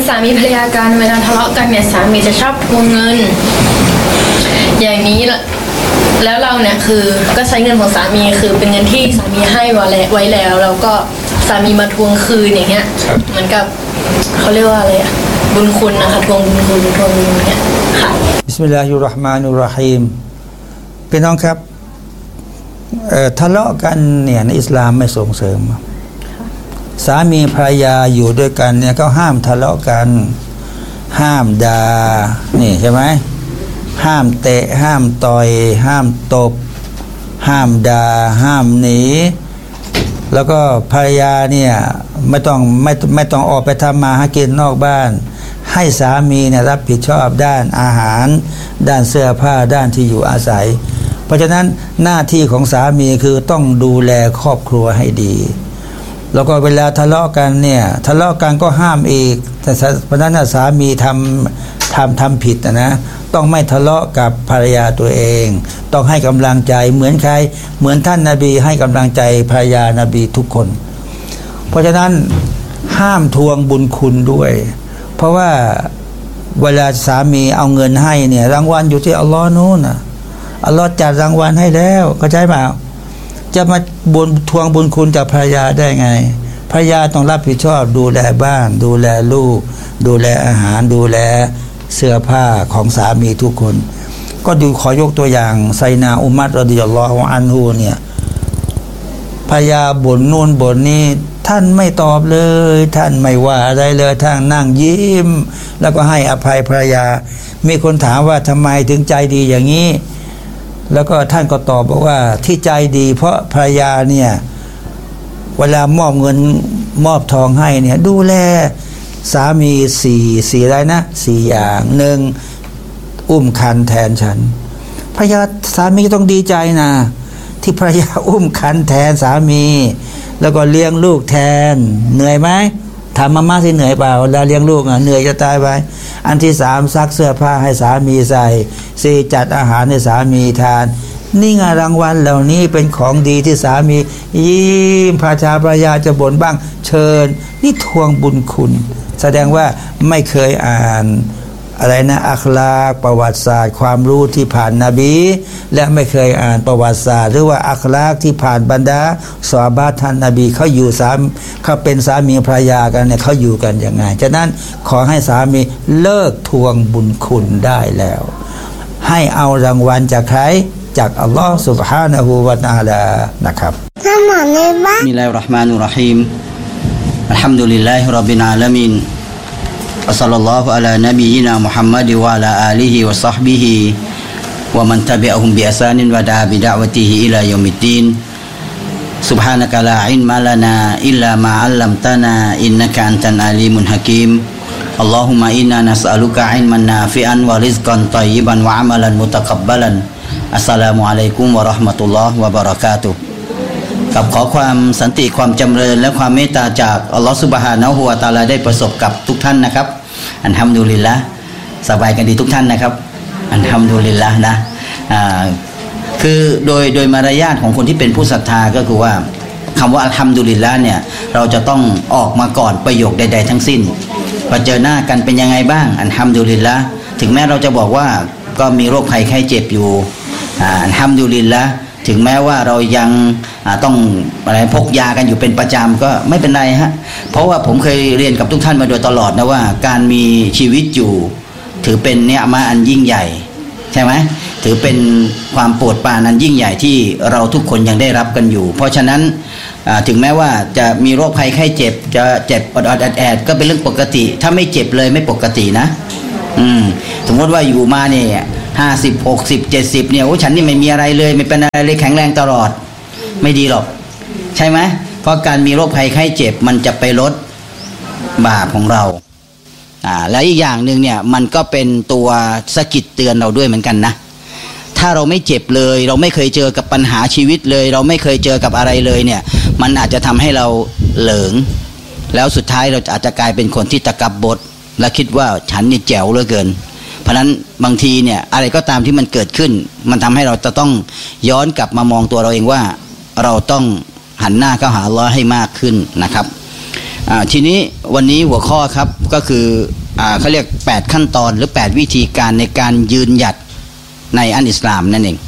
สามีภรรยากันเวลาทะเลาะกันเนี่ยสามีจะชอบทวงเงินอย่างนี้แล้วเราเนี่ยคือก็ใช้เงินของสามีคือเป็นเงินที่สามีให้ไว้แล้วก็สามีมาทวงคืนอย่างเงี้ยเหมือนกับเขาเรียกว่าอะไรอะบุญคุณนะคะทวงบุญคุณทวงบุญเนี่ยค่ะบิสมิลลาฮิรเราะห์มานิรเราะฮีมพี่น้องครับทะเลาะกันเนี่ยในอิสลามไม่ส่งเสริมสามีภรรยาอยู่ด้วยกันเนี่ยก็ห้ามทะเลาะกันห้ามด่านี่ใช่ไหมห้ามเตะห้ามต่อยห้ามตบห้ามด่าห้ามหนีแล้วก็ภรรยาเนี่ยไม่ต้องออกไปทำมาหากินนอกบ้านให้สามีเนี่ยรับผิดชอบด้านอาหารด้านเสื้อผ้าด้านที่อยู่อาศัยเพราะฉะนั้นหน้าที่ของสามีคือต้องดูแลครอบครัวให้ดีแล้วก็เวลาทะเลาะกันเนี่ยทะเลาะกันก็ห้ามอีกแต่เพราะนั้นสามีทำผิดนะต้องไม่ทะเลาะกับภรรยาตัวเองต้องให้กำลังใจเหมือนใครเหมือนท่านนบีให้กำลังใจภรรยานบีทุกคนเพราะฉะนั้นห้ามทวงบุญคุณด้วยเพราะว่าเวลาสามีเอาเงินให้เนี่ยรางวัลอยู่ที่อัลลอฮ์นู้นนะอัลลอฮ์จัดรางวัลให้แล้วเข้าใจเปล่าจะมาทวงบุญคุณจากภรรยาได้ไงภรรยาต้องรับผิดชอบดูแลบ้านดูแลลูกดูแลอาหารดูแลเสื้อผ้าของสามีทุกคนก็ดูขอยกตัวอย่างไซนาอุมัรรอฎิยัลลอฮุอันฮุเนี่ยภรรยาบ่นนู่นบ่นนี่ท่านไม่ตอบเลยท่านไม่ว่าอะไรเลยท่านนั่งยิ้มแล้วก็ให้อภัยภรรยามีคนถามว่าทำไมถึงใจดีอย่างนี้แล้วก็ท่านก็ตอบบอกว่าที่ใจดีเพราะภรรยาเนี่ยเวลามอบเงินมอบทองให้เนี่ยดูแลสามีสี่อะไรนะ4อย่างหนึ่งอุ้มคันแทนฉันภรรยาสามีต้องดีใจนะที่ภรรยาอุ้มคันแทนสามีแล้วก็เลี้ยงลูกแทนเหนื่อยไหมถามมาม่าสิเหนื่อยเปล่าเวลาเลี้ยงลูกเหนื่อยจะตายไปอันที่3ซักเสื้อผ้าให้สามีใส่4จัดอาหารให้สามีทานนี่ไงรางวัลเหล่านี้เป็นของดีที่สามียิ้มภรรยาจะบ่นบ้างเชิญนี่ทวงบุญคุณแสดงว่าไม่เคยอ่านอะไรนะอัคลากประวัติศาสตร์ความรู้ที่ผ่านนบีและไม่เคยอ่านประวัติศาสตร์หรือว่าอัคลากที่ผ่านบรรดาซอฮาบะห์ท่านนบีเขาอยู่เขาเป็นสามีภรรยากันเนี่ยเขาอยู่กันยังไงฉะนั้นขอให้สามีเลิกทวงบุญคุณได้แล้วให้เอารางวัลจากใครจากอัลลอฮฺ سبحانه และ تعالى นะครับบิสมิลลาฮิรเราะห์มานิรเราะฮีมอัลฮัมดุลิลลาฮิร็อบบิลอาลามีนวะศ็อลลัลลอฮุอะลานบียินามุฮัมมัดวะอะลาอาลิฮิวะศ็อฮบิฮิวะมันตะบิอะฮุมบิอิห์ซานินวะดาบิดะวะติฮิอิลายอมิดดีนซุบฮานะกะลาอิลมะลานาอิลลามาอัลลัมตานาอินนะกะอันตัลอาลีมุลฮะกีมอัลลอฮุมมะอินนานัสอะลุกะอิลมันนาฟิอันวะริซกันฏอยยิบันวะอะมัลันมุตะกับบะลันอัสสลามุอะลัยกุมวะเราะห์มะตุลลอฮ์วะบะเราะกาตุฮ์กับขอความสันติความจำเริญและความเมตตาจากอัลลอฮฺซุบฮานะฮูวะตะอาลาได้ประสบกับทุกท่านนะครับอัลฮัมดุลิลละห์สบายกันดีทุกท่านนะครับอัลฮัมดุลิลละห์นะคือโดยมารยาทของคนที่เป็นผู้ศรัทธาก็คือว่าคำว่าอัลฮัมดุลิลละห์เนี่ยเราจะต้องออกมาก่อนประโยคใดๆทั้งสิ้นพอเจอหน้ากันเป็นยังไงบ้างอัลฮัมดุลิลละห์ถึงแม้เราจะบอกว่าก็มีโรคภัยไข้เจ็บอยู่อัลฮัมดุลิลละห์ถึงแม้ว่าเรายังต้องพกยากันอยู่เป็นประจำก็ไม่เป็นไรฮะเพราะว่าผมเคยเรียนกับทุกท่านมาโดยตลอดนะว่าการมีชีวิตอยู่ถือเป็นเนียมะอันยิ่งใหญ่ใช่ไหมถือเป็นความโปรดปรานอันยิ่งใหญ่ที่เราทุกคนยังได้รับกันอยู่เพราะฉะนั้นถึงแม้ว่าจะมีโรคภัยไข้เจ็บจะเจ็บอดๆแอดๆก็เป็นเรื่องปกติถ้าไม่เจ็บเลยไม่ปกตินะสมมติว่าอยู่มาเนี่ย50 60 70เนี่ยโอ้ฉันนี่ไม่มีอะไรเลยไม่เป็นอะไรเลยแข็งแรงตลอดไม่ดีหรอกใช่ไหมเพราะการมีโรคภัยไข้เจ็บมันจะไปลดบาปของเราแล้วอีกอย่างหนึ่งเนี่ยมันก็เป็นตัวสะกิดเตือนเราด้วยเหมือนกันนะถ้าเราไม่เจ็บเลยเราไม่เคยเจอกับปัญหาชีวิตเลยเราไม่เคยเจอกับอะไรเลยเนี่ยมันอาจจะทำให้เราเหลิงแล้วสุดท้ายเราอาจจะกลายเป็นคนที่ตะกับบดและคิดว่าฉันนี่แจ๋วเหลือเกินเพราะนั้นบางทีเนี่ยอะไรก็ตามที่มันเกิดขึ้นมันทำให้เราจะต้องย้อนกลับมามองตัวเราเองว่าเราต้องหันหน้าเข้าหาอัลเลาะห์ให้มากขึ้นนะครับทีนี้วันนี้หัวข้อครับก็คือเขาเรียก8ขั้นตอนหรือ8วิธีการในการยืนหยัดในอันอิสลามนั่นเอง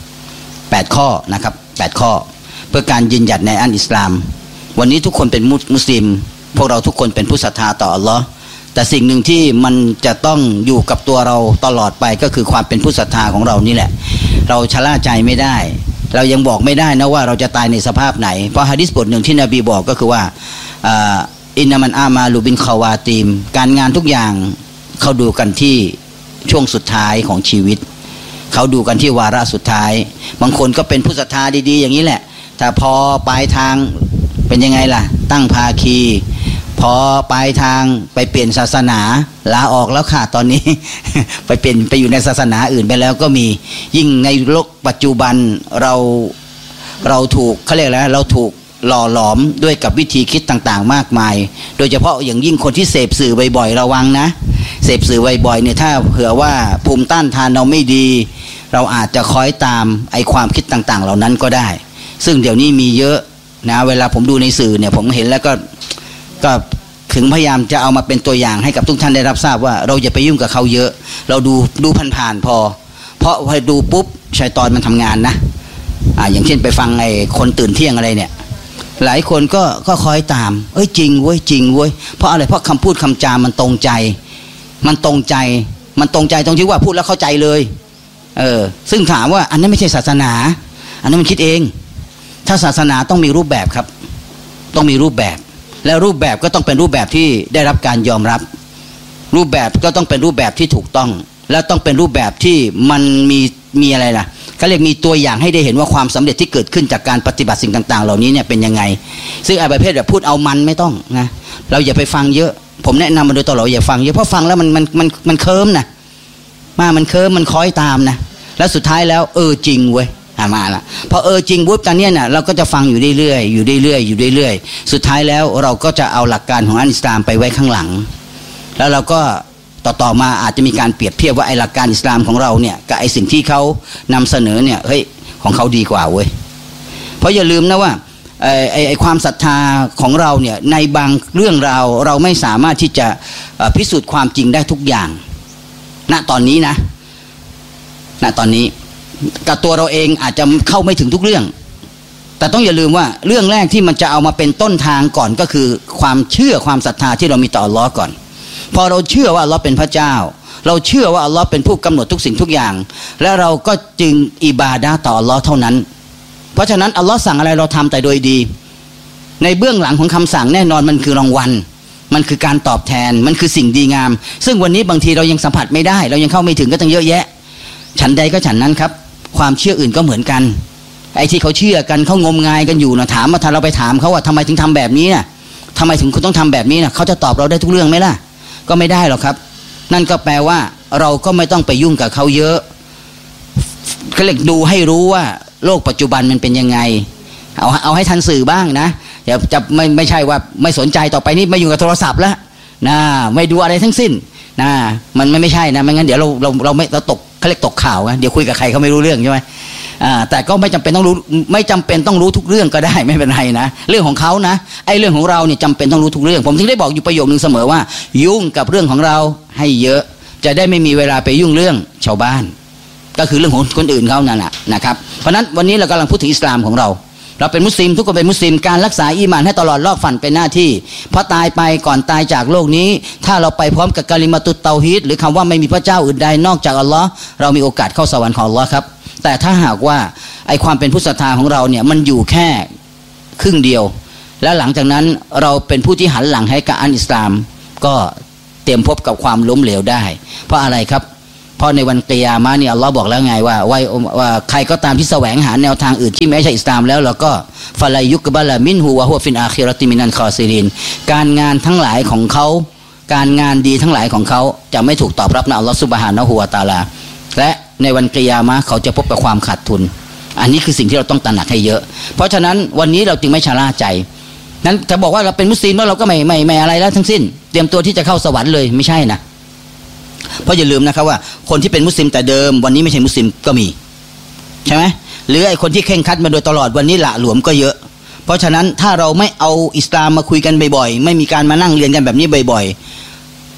8ข้อนะครับ8ข้อเพื่อการยืนหยัดในอันอิสลามวันนี้ทุกคนเป็นมุสลิมพวกเราทุกคนเป็นผู้ศรัทธาต่ออัลลอฮ์แต่สิ่งหนึ่งที่มันจะต้องอยู่กับตัวเราตลอดไปก็คือความเป็นผู้ศรัทธาของเรานี่แหละเราชะล่าใจไม่ได้เรายังบอกไม่ได้นะว่าเราจะตายในสภาพไหนเพราะหะดีษบทหนึ่งที่นบีบอกก็คือว่าอินนามันอามาลูบินคาวาตีมการงานทุกอย่างเขาดูกันที่ช่วงสุดท้ายของชีวิตเขาดูกันที่วาระสุดท้ายบางคนก็เป็นผู้ศรัทธาดีๆอย่างนี้แหละแต่พอปลายทางเป็นยังไงล่ะตั้งภาคีพอปลายทางไปเปลี่ยนศาสนาลาออกแล้วค่ะตอนนี้ ไปอยู่ในศาสนาอื่นไปแล้วก็มียิ่งในโลกปัจจุบันเราถูกเขาเรียกอะไรเราถูกหล่อหลอมด้วยกับวิธีคิดต่างๆมากมายโดยเฉพาะอย่างยิ่งคนที่เสพสื่อบ่อยๆระวังนะเสพสื่อบ่อยๆเนี่ยถ้าเผื่อว่าภูมิต้านทานเราไม่ดีเราอาจจะคล้อยตามไอความคิดต่างๆเหล่านั้นก็ได้ซึ่งเดี๋ยวนี้มีเยอะนะเวลาผมดูในสื่อเนี่ยผมเห็นแล้วก็ถึงพยายามจะเอามาเป็นตัวอย่างให้กับทุกท่านได้รับทราบว่าเราอย่าไปยุ่งกับเขาเยอะเราดูผ่านๆพอเพราะพอดูปุ๊บชัยฏอนมันทำงานนะอย่างเช่นไปฟังไอ้คนตื่นเที่ยงอะไรเนี่ยหลายคนก็คอยตามจริงเว้ยจริงเว้ยเพราะอะไรเพราะคำพูดคำจามันตรงใจตรงที่ว่าพูดแล้วเข้าใจเลยซึ่งถามว่าอันนั้นไม่ใช่ศาสนาอันนั้นมันคิดเองถ้าศาสนาต้องมีรูปแบบครับต้องมีรูปแบบแล้วรูปแบบก็ต้องเป็นรูปแบบที่ได้รับการยอมรับรูปแบบก็ต้องเป็นรูปแบบที่ถูกต้องแล้วต้องเป็นรูปแบบที่มันมีอะไรล่ะเขาเรียกมีตัวอย่างให้ได้เห็นว่าความสำเร็จที่เกิดขึ้นจากการปฏิบัติสิ่งต่างๆเหล่านี้เนี่ยเป็นยังไงซึ่งไอ้ประเภทแบบพูดเอามันไม่ต้องนะเราอย่าไปฟังเยอะผมแนะนำมาโดยตลอดอย่าฟังเยอะเพราะฟังแล้วมันเคิมนะมันเคิมมันคล้อยตามนะแล้วสุดท้ายแล้วจริงเว้ยมาละพอจริงปุ๊บตอนนี้เนี่ยเราก็จะฟังอยู่เรื่อยๆสุดท้ายแล้วเราก็จะเอาหลักการของอันอิสลามไปไว้ข้างหลังแล้วเราก็ต่อมาอาจจะมีการเปรียบเทียบว่าไอ้หลักการอิสลามของเราเนี่ยกับไอ้สิ่งที่เขานำเสนอเนี่ยเฮ้ยของเขาดีกว่าเว้ยเพราะอย่าลืมนะว่าไอ้ความศรัทธาของเราเนี่ยในบางเรื่องเราไม่สามารถที่จะพิสูจน์ความจริงได้ทุกอย่างณตอนนี้นะณตอนนี้กับตัวเราเองอาจจะเข้าไม่ถึงทุกเรื่องแต่ต้องอย่าลืมว่าเรื่องแรกที่มันจะเอามาเป็นต้นทางก่อนก็คือความเชื่อความศรัทธาที่เรามีต่ออัลเลาะห์ก่อนพอเราเชื่อว่าอัลเลาะห์เป็นพระเจ้าเราเชื่อว่าอัลเลาะห์เป็นผู้กำหนดทุกสิ่งทุกอย่างและเราก็จึงอิบาดะห์ต่ออัลเลาะห์เท่านั้นเพราะฉะนั้นอัลเลาะห์สั่งอะไรเราทำแต่โดยดีในเบื้องหลังของคำสั่งแน่นอนมันคือรางวัลมันคือการตอบแทนมันคือสิ่งดีงามซึ่งวันนี้บางทีเรายังสัมผัสไม่ได้เรายังเข้าไม่ถึงก็ตั้งเยอะแยะฉันใดก็ฉันนั้นครับความเชื่ออื่นก็เหมือนกันไอ้ที่เขาเชื่อกันเขางมงายกันอยู่นะถามมาถ้าเราไปถามเขาว่าทำไมถึงทำแบบนี้น่ะทำไมถึงคุณต้องทำแบบนี้น่ะเขาจะตอบเราได้ทุกเรื่องไหมล่ะก็ไม่ได้หรอกครับนั่นก็แปลว่าเราก็ไม่ต้องไปยุ่งกับเขาเยอะเขาเรียกดูให้รู้ว่าโลกปัจจุบันมันเป็นยังไงเอาให้ทันสื่อบ้างนะอย่าจะไม่ใช่ว่าไม่สนใจต่อไปนี้มาอยู่กับโทรศัพท์แล้วนะไม่ดูอะไรทั้งสิ้นนะมันไม่ใช่นะไม่งั้นเดี๋ยวเราตกเขาเรียกตกข่าวนะเดี๋ยวคุยกับใครเขาไม่รู้เรื่องใช่ไหมแต่ก็ไม่จำเป็นต้องรู้ทุกเรื่องก็ได้ไม่เป็นไรนะเรื่องของเขานะไอ้เรื่องของเราเนี่ยจำเป็นต้องรู้ทุกเรื่องผมถึงได้บอกอยู่ประโยคนึงเสมอว่ายุ่งกับเรื่องของเราให้เยอะจะได้ไม่มีเวลาไปยุ่งเรื่องชาวบ้านก็คือเรื่องของคนอื่นเขานั่นแหละนะครับเพราะนั้นวันนี้เรากำลังพูดถึงอิสลามของเราเป็นมุสลิมทุกคนเป็นมุสลิมการรักษาอีหม่านให้ตลอดรอดฟันเป็นหน้าที่พอตายไปก่อนตายจากโลกนี้ถ้าเราไปพร้อมกับกะลิมาตุตเตาฮีดหรือคำว่าไม่มีพระเจ้าอื่นใดนอกจากอัลลอฮ์เรามีโอกาสเข้าสวรรค์ของอัลลอฮ์ครับแต่ถ้าหากว่าไอความเป็นผู้ศรัทธาของเราเนี่ยมันอยู่แค่ครึ่งเดียวแล้วหลังจากนั้นเราเป็นผู้ที่หันหลังให้กับอันอิสลามก็เตรียมพบกับความล้มเหลวได้เพราะอะไรครับเพราะในวันกิยามะห์เนี่ยอัลลอฮ์บอกแล้วไงว่าใครก็ตามที่แสวงหาแนวทางอื่นที่ไม่ใช่อิสลามแล้วเราก็ฟะลายุกบะละมินฮูวะฮุวะฟินอาคิเราะติมินัลคอซิรินการงานทั้งหลายของเขาการงานดีทั้งหลายของเขาจะไม่ถูกตอบรับนะอัลลอฮ์ซุบฮานะฮูวะตะอาลาและในวันกิยามะห์เขาจะพบกับความขาดทุนอันนี้คือสิ่งที่เราต้องตระหนักให้เยอะเพราะฉะนั้นวันนี้เราจึงไม่ชะล่าใจนั้นจะบอกว่าเราเป็นมุสลิมแล้วเราก็ไม่อะไรแล้วทั้งสิ้นเตรียมตัวที่จะเข้าสวรรค์เลยไม่ใช่นะเพราะอย่าลืมนะครับว่าคนที่เป็นมุสลิมแต่เดิมวันนี้ไม่ใช่มุสลิมก็มีใช่ไหมหรือไอ้คนที่เคร่งครัดมาโดยตลอดวันนี้ละหลวมก็เยอะเพราะฉะนั้นถ้าเราไม่เอาอิสลามมาคุยกันบ่อยๆไม่มีการมานั่งเรียนกันแบบนี้บ่อยๆ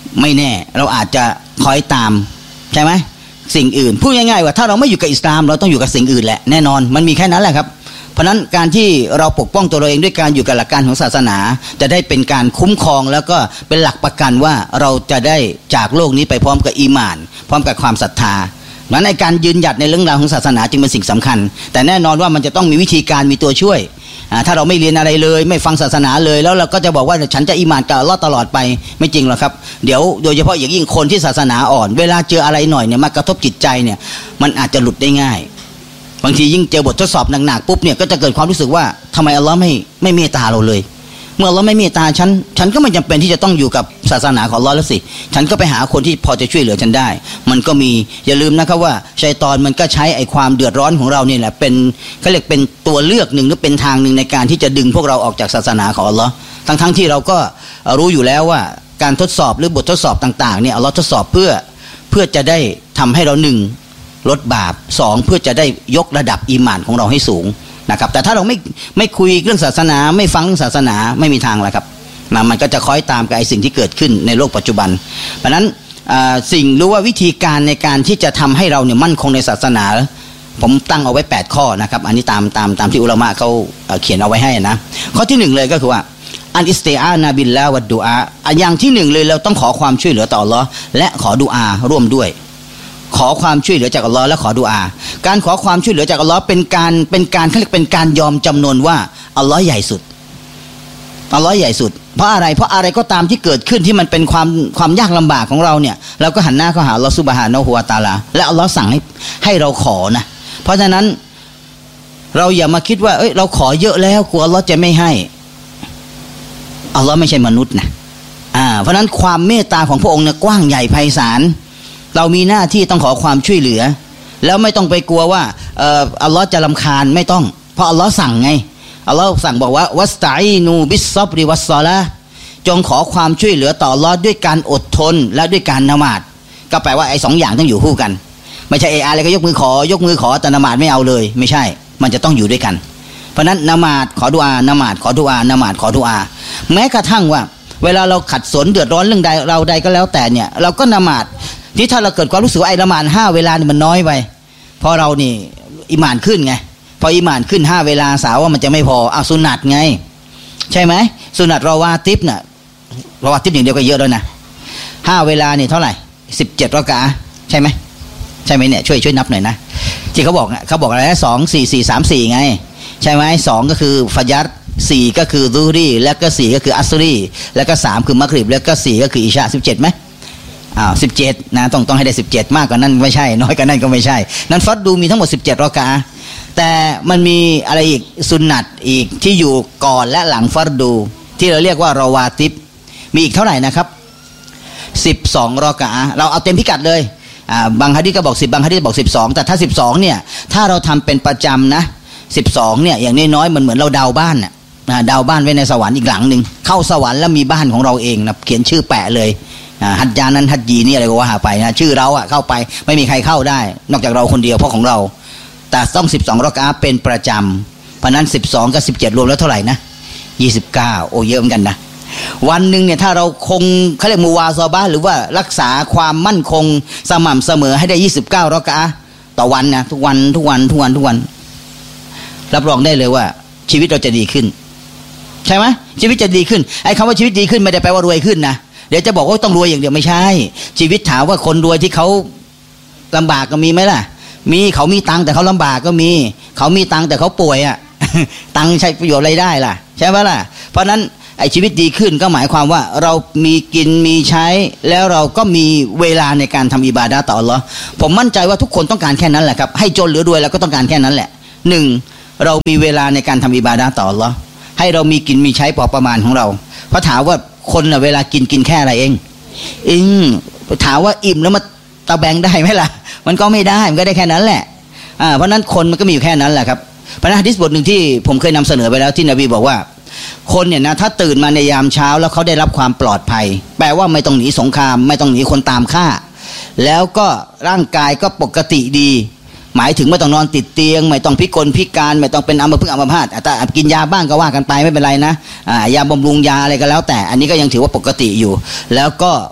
ไม่แน่เราอาจจะคอยตามใช่ไหมสิ่งอื่นพูดง่ายๆว่าถ้าเราไม่อยู่กับอิสลามเราต้องอยู่กับสิ่งอื่นแหละแน่นอนมันมีแค่นั้นแหละครับเพราะนั้นการที่เราปกป้องตัวเราเองด้วยการอยู่กับหลักการของศาสนาจะได้เป็นการคุ้มครองแล้วก็เป็นหลักประกันว่าเราจะได้จากโลกนี้ไปพร้อมกับอีหม่านพร้อมกับความศรัทธานั้นในการยืนหยัดในเรื่องราวของศาสนาจึงเป็นสิ่งสำคัญแต่แน่นอนว่ามันจะต้องมีวิธีการมีตัวช่วยถ้าเราไม่เรียนอะไรเลยไม่ฟังศาสนาเลยแล้วเราก็จะบอกว่าฉันจะอีหม่านกับอัลเลาะห์ตลอดไปไม่จริงหรอกครับเดี๋ยวโดยเฉพาะอย่างยิ่งคนที่ศาสนาอ่อนเวลาเจออะไรหน่อยเนี่ยมากระทบจิตใจเนี่ยมันอาจจะหลุดได้ง่ายบางทียิ่งเจอบททดสอบหนักๆปุ๊บเนี่ยก็จะเกิดความรู้สึกว่าทำไมอัลเลาะห์ไม่เมตตาเราเลยเมื่ออัลเลาะห์ไม่เมตตาฉันก็ไม่จำเป็นที่จะต้องอยู่กับศาสนาของอัลเลาะห์แล้วสิฉันก็ไปหาคนที่พอจะช่วยเหลือฉันได้มันก็มีอย่าลืมนะครับว่าชัยฏอนมันก็ใช้ไอ้ความเดือดร้อนของเราเนี่ยแหละเป็นเขาเรียกเป็นตัวเลือกหนึ่งหรือเป็นทางหนึ่งในการที่จะดึงพวกเราออกจากศาสนาของอัลเลาะห์ทั้งที่เราก็รู้อยู่แล้วว่าการทดสอบหรือบททดสอบต่างๆเนี่ยอัลเลาะห์ทดสอบเพื่อจะได้ทำให้เราหนึ่งลดบาปสองเพื่อจะได้ยกระดับอีหม่านของเราให้สูงนะครับแต่ถ้าเราไม่คุยเรื่องศาสนาไม่ฟังเรื่องศาสนาไม่มีทางแล้วครับมันก็จะคอยตามกับไอ้สิ่งที่เกิดขึ้นในโลกปัจจุบันเพราะนั้นสิ่งรู้ว่าวิธีการในการที่จะทำให้เราเนี่ยมั่นคงในศาสนาผมตั้งเอาไว้8ข้อนะครับอันนี้ตามที่อุลามะเขาเขียนเอาไว้ให้นะข้อที่1เลยก็คือว่าอันอิสติอานะบิลลาฮ์วัดดุอาอย่างที่1เลยเราต้องขอความช่วยเหลือต่ออัลเลาะห์และขอดุอาร่วมด้วยขอความช่วยเหลือจากอัลเลาะห์และขอดุอาการขอความช่วยเหลือจากอัลเลาะห์เป็นการเขาเรียกเป็นการยอมจำนนว่าอัลเลาะห์ใหญ่สุดอัลเลาะห์ใหญ่สุดเพราะอะไรก็ตามที่เกิดขึ้นที่มันเป็นความยากลำบากของเราเนี่ยเราก็หันหน้าเข้าหาอัลเลาะห์ซุบฮานะฮูวะตะอาลาและอัลเลาะห์สั่งให้เราขอนะเพราะฉะนั้นเราอย่ามาคิดว่าเราขอเยอะแล้วกลัวอัลเลาะห์จะไม่ให้อัลเลาะห์ไม่ใช่มนุษย์นะเพราะฉะนั้นความเมตตาของพระองค์เนี่ยกว้างใหญ่ไพศาลเรามีหน้าที่ต้องขอความช่วยเหลือแล้วไม่ต้องไปกลัวว่าอัลเลาะห์จะรำคาญไม่ต้องเพราะอัลเลาะห์สั่งไงอัลเลาะห์สั่งบอกว่าวัสตะอีนูบิสซับริวัสศอลาห์จงขอความช่วยเหลือต่ออัลเลาะห์ด้วยการอดทนและด้วยการละหมาดก็แปลว่าไอ้2อย่างต้องอยู่คู่กันไม่ใช่อะไรก็ยกมือขอแต่ละหมาดไม่เอาเลยไม่ใช่มันจะต้องอยู่ด้วยกันเพราะนั้นละหมาดขอดุอาละหมาดขอดุอาละหมาดขอดุอาแม้กระทั่งว่าเวลาเราขัดสนเดือดร้อนเรื่องใดเราใดก็แล้วแต่เนี่ยเราก็ละหมาดที่ถ้าเราเกิดความรู้สึกว่าไอ้ละหมาด5เวลานี่มันน้อยไปพอเรานี่อีหม่านขึ้นไงพออีหม่านขึ้น5เวลาสาวว่ามันจะไม่พอสุนัตไงใช่ไหมสุนัตรอวาติบน่ะรอวาติบอย่างเดียวก็เยอะแล้วนะ5เวลานี่เท่าไหร่17รอกะอะห์ใช่ไหมเนี่ยช่วยนับหน่อยนะที่เขาบอกอะไรนะ2 4 4 3 4ไงใช่ไหม2ก็คือฟัญัร4ก็คือซุฮรีแล้วก็4ก็คืออัสรีแล้วก็3คือมักริบแล้วก็4ก็คืออิชา17ไหม17นะต้องให้ได้17มากกว่านั้นไม่ใช่น้อยกว่านั้นก็ไม่ใช่นั้นฟัรดูมีทั้งหมด17รอกะอะห์แต่มันมีอะไรอีกสุนนัตอีกที่อยู่ก่อนและหลังฟัรดูที่เราเรียกว่ารอวาติบมีอีกเท่าไหร่นะครับ12รอกะอะห์เราเอาเต็มพิกัดเลยบางหะดีษก็บอก10บางหะดีษบอก12แต่ถ้า12เนี่ยถ้าเราทำเป็นประจำนะ12เนี่ยอย่างน้อยๆมันเหมือนเราดาวบ้านน่ะดาวบ้านไว้ในสวรรค์อีกหลังนึงเข้าสวรรค์แล้วมีบ้านของเราเองนะเขียนชื่อแปะเลยฮัจญานั้นฮัจญีนี่อะไรก็ว่าไปนะชื่อเราเข้าไปไม่มีใครเข้าได้นอกจากเราคนเดียวเพราะของเราแต่ต้อง12รอกะอะห์เป็นประจำเพราะนั้น12กับ17รวมแล้วเท่าไหร่นะ29โอ้เยอะเหมือนกันนะวันหนึ่งเนี่ยถ้าเราคงเขาเรียกมูวาซอบะห์หรือว่ารักษาความมั่นคงสม่ำเสมอให้ได้29รอกะอะห์ต่อวันนะทุกวันรับรองได้เลยว่าชีวิตเราจะดีขึ้นใช่ไหมชีวิตจะดีขึ้นไอ้คำว่าชีวิตดีขึ้นไม่ได้แปลว่ารวยขึ้นนะเดี๋ยวจะบอกว่าต้องรวยอย่างเดียวไม่ใช่ชีวิตถามว่าคนรวยที่เขาลำบากก็มีไหมล่ะมีเขามีตังค์แต่เขาลำบากก็มีเขามีตังค์แต่เขาป่วยอ่ะ ตังค์ใช้ประโยชน์อะไรได้ล่ะใช่ไหมล่ะเพราะนั้นไอ้ชีวิตดีขึ้นก็หมายความว่าเรามีกินมีใช้แล้วเราก็มีเวลาในการทำอิบาดะห์ต่ออัลเลาะห์ผมมั่นใจว่าทุกคนต้องการแค่นั้นแหละครับให้จนหรือรวยเราก็ต้องการแค่นั้นแหละ1เรามีเวลาในการทำอิบาดะห์ต่ออัลเลาะห์ให้เรามีกินมีใช้พอประมาณของเราเพราะถามว่าคนเวลากินแค่อะไรเองถามว่าอิ่มแล้วมาตะแบงได้ไหมล่ะมันก็ไม่ได้มันก็ได้แค่นั้นแหละเพราะนั้นคนมันก็มีอยู่แค่นั้นแหละครับพระหะดีษบทหนึ่งที่ผมเคยนำเสนอไปแล้วที่นบีบอกว่าคนเนี่ยนะถ้าตื่นมาในยามเช้าแล้วเขาได้รับความปลอดภัยแปลว่าไม่ต้องหนีสงครามไม่ต้องหนีคนตามฆ่าแล้วก็ร่างกายก็ปกติดีหมายถึงไม่ต้องนอนติดเตียงไม่ต้องพิกลพิการไม่ต้องเป็นอัมพฤกษ์อัมพาตแต่กินยาบ้างก็ว่ากันไปไม่เป็นไรนะยาบำรุงยาอะไรก็แล้วแต่อันนี้ก็ยังถือว่าปกติอยู่แล้วก็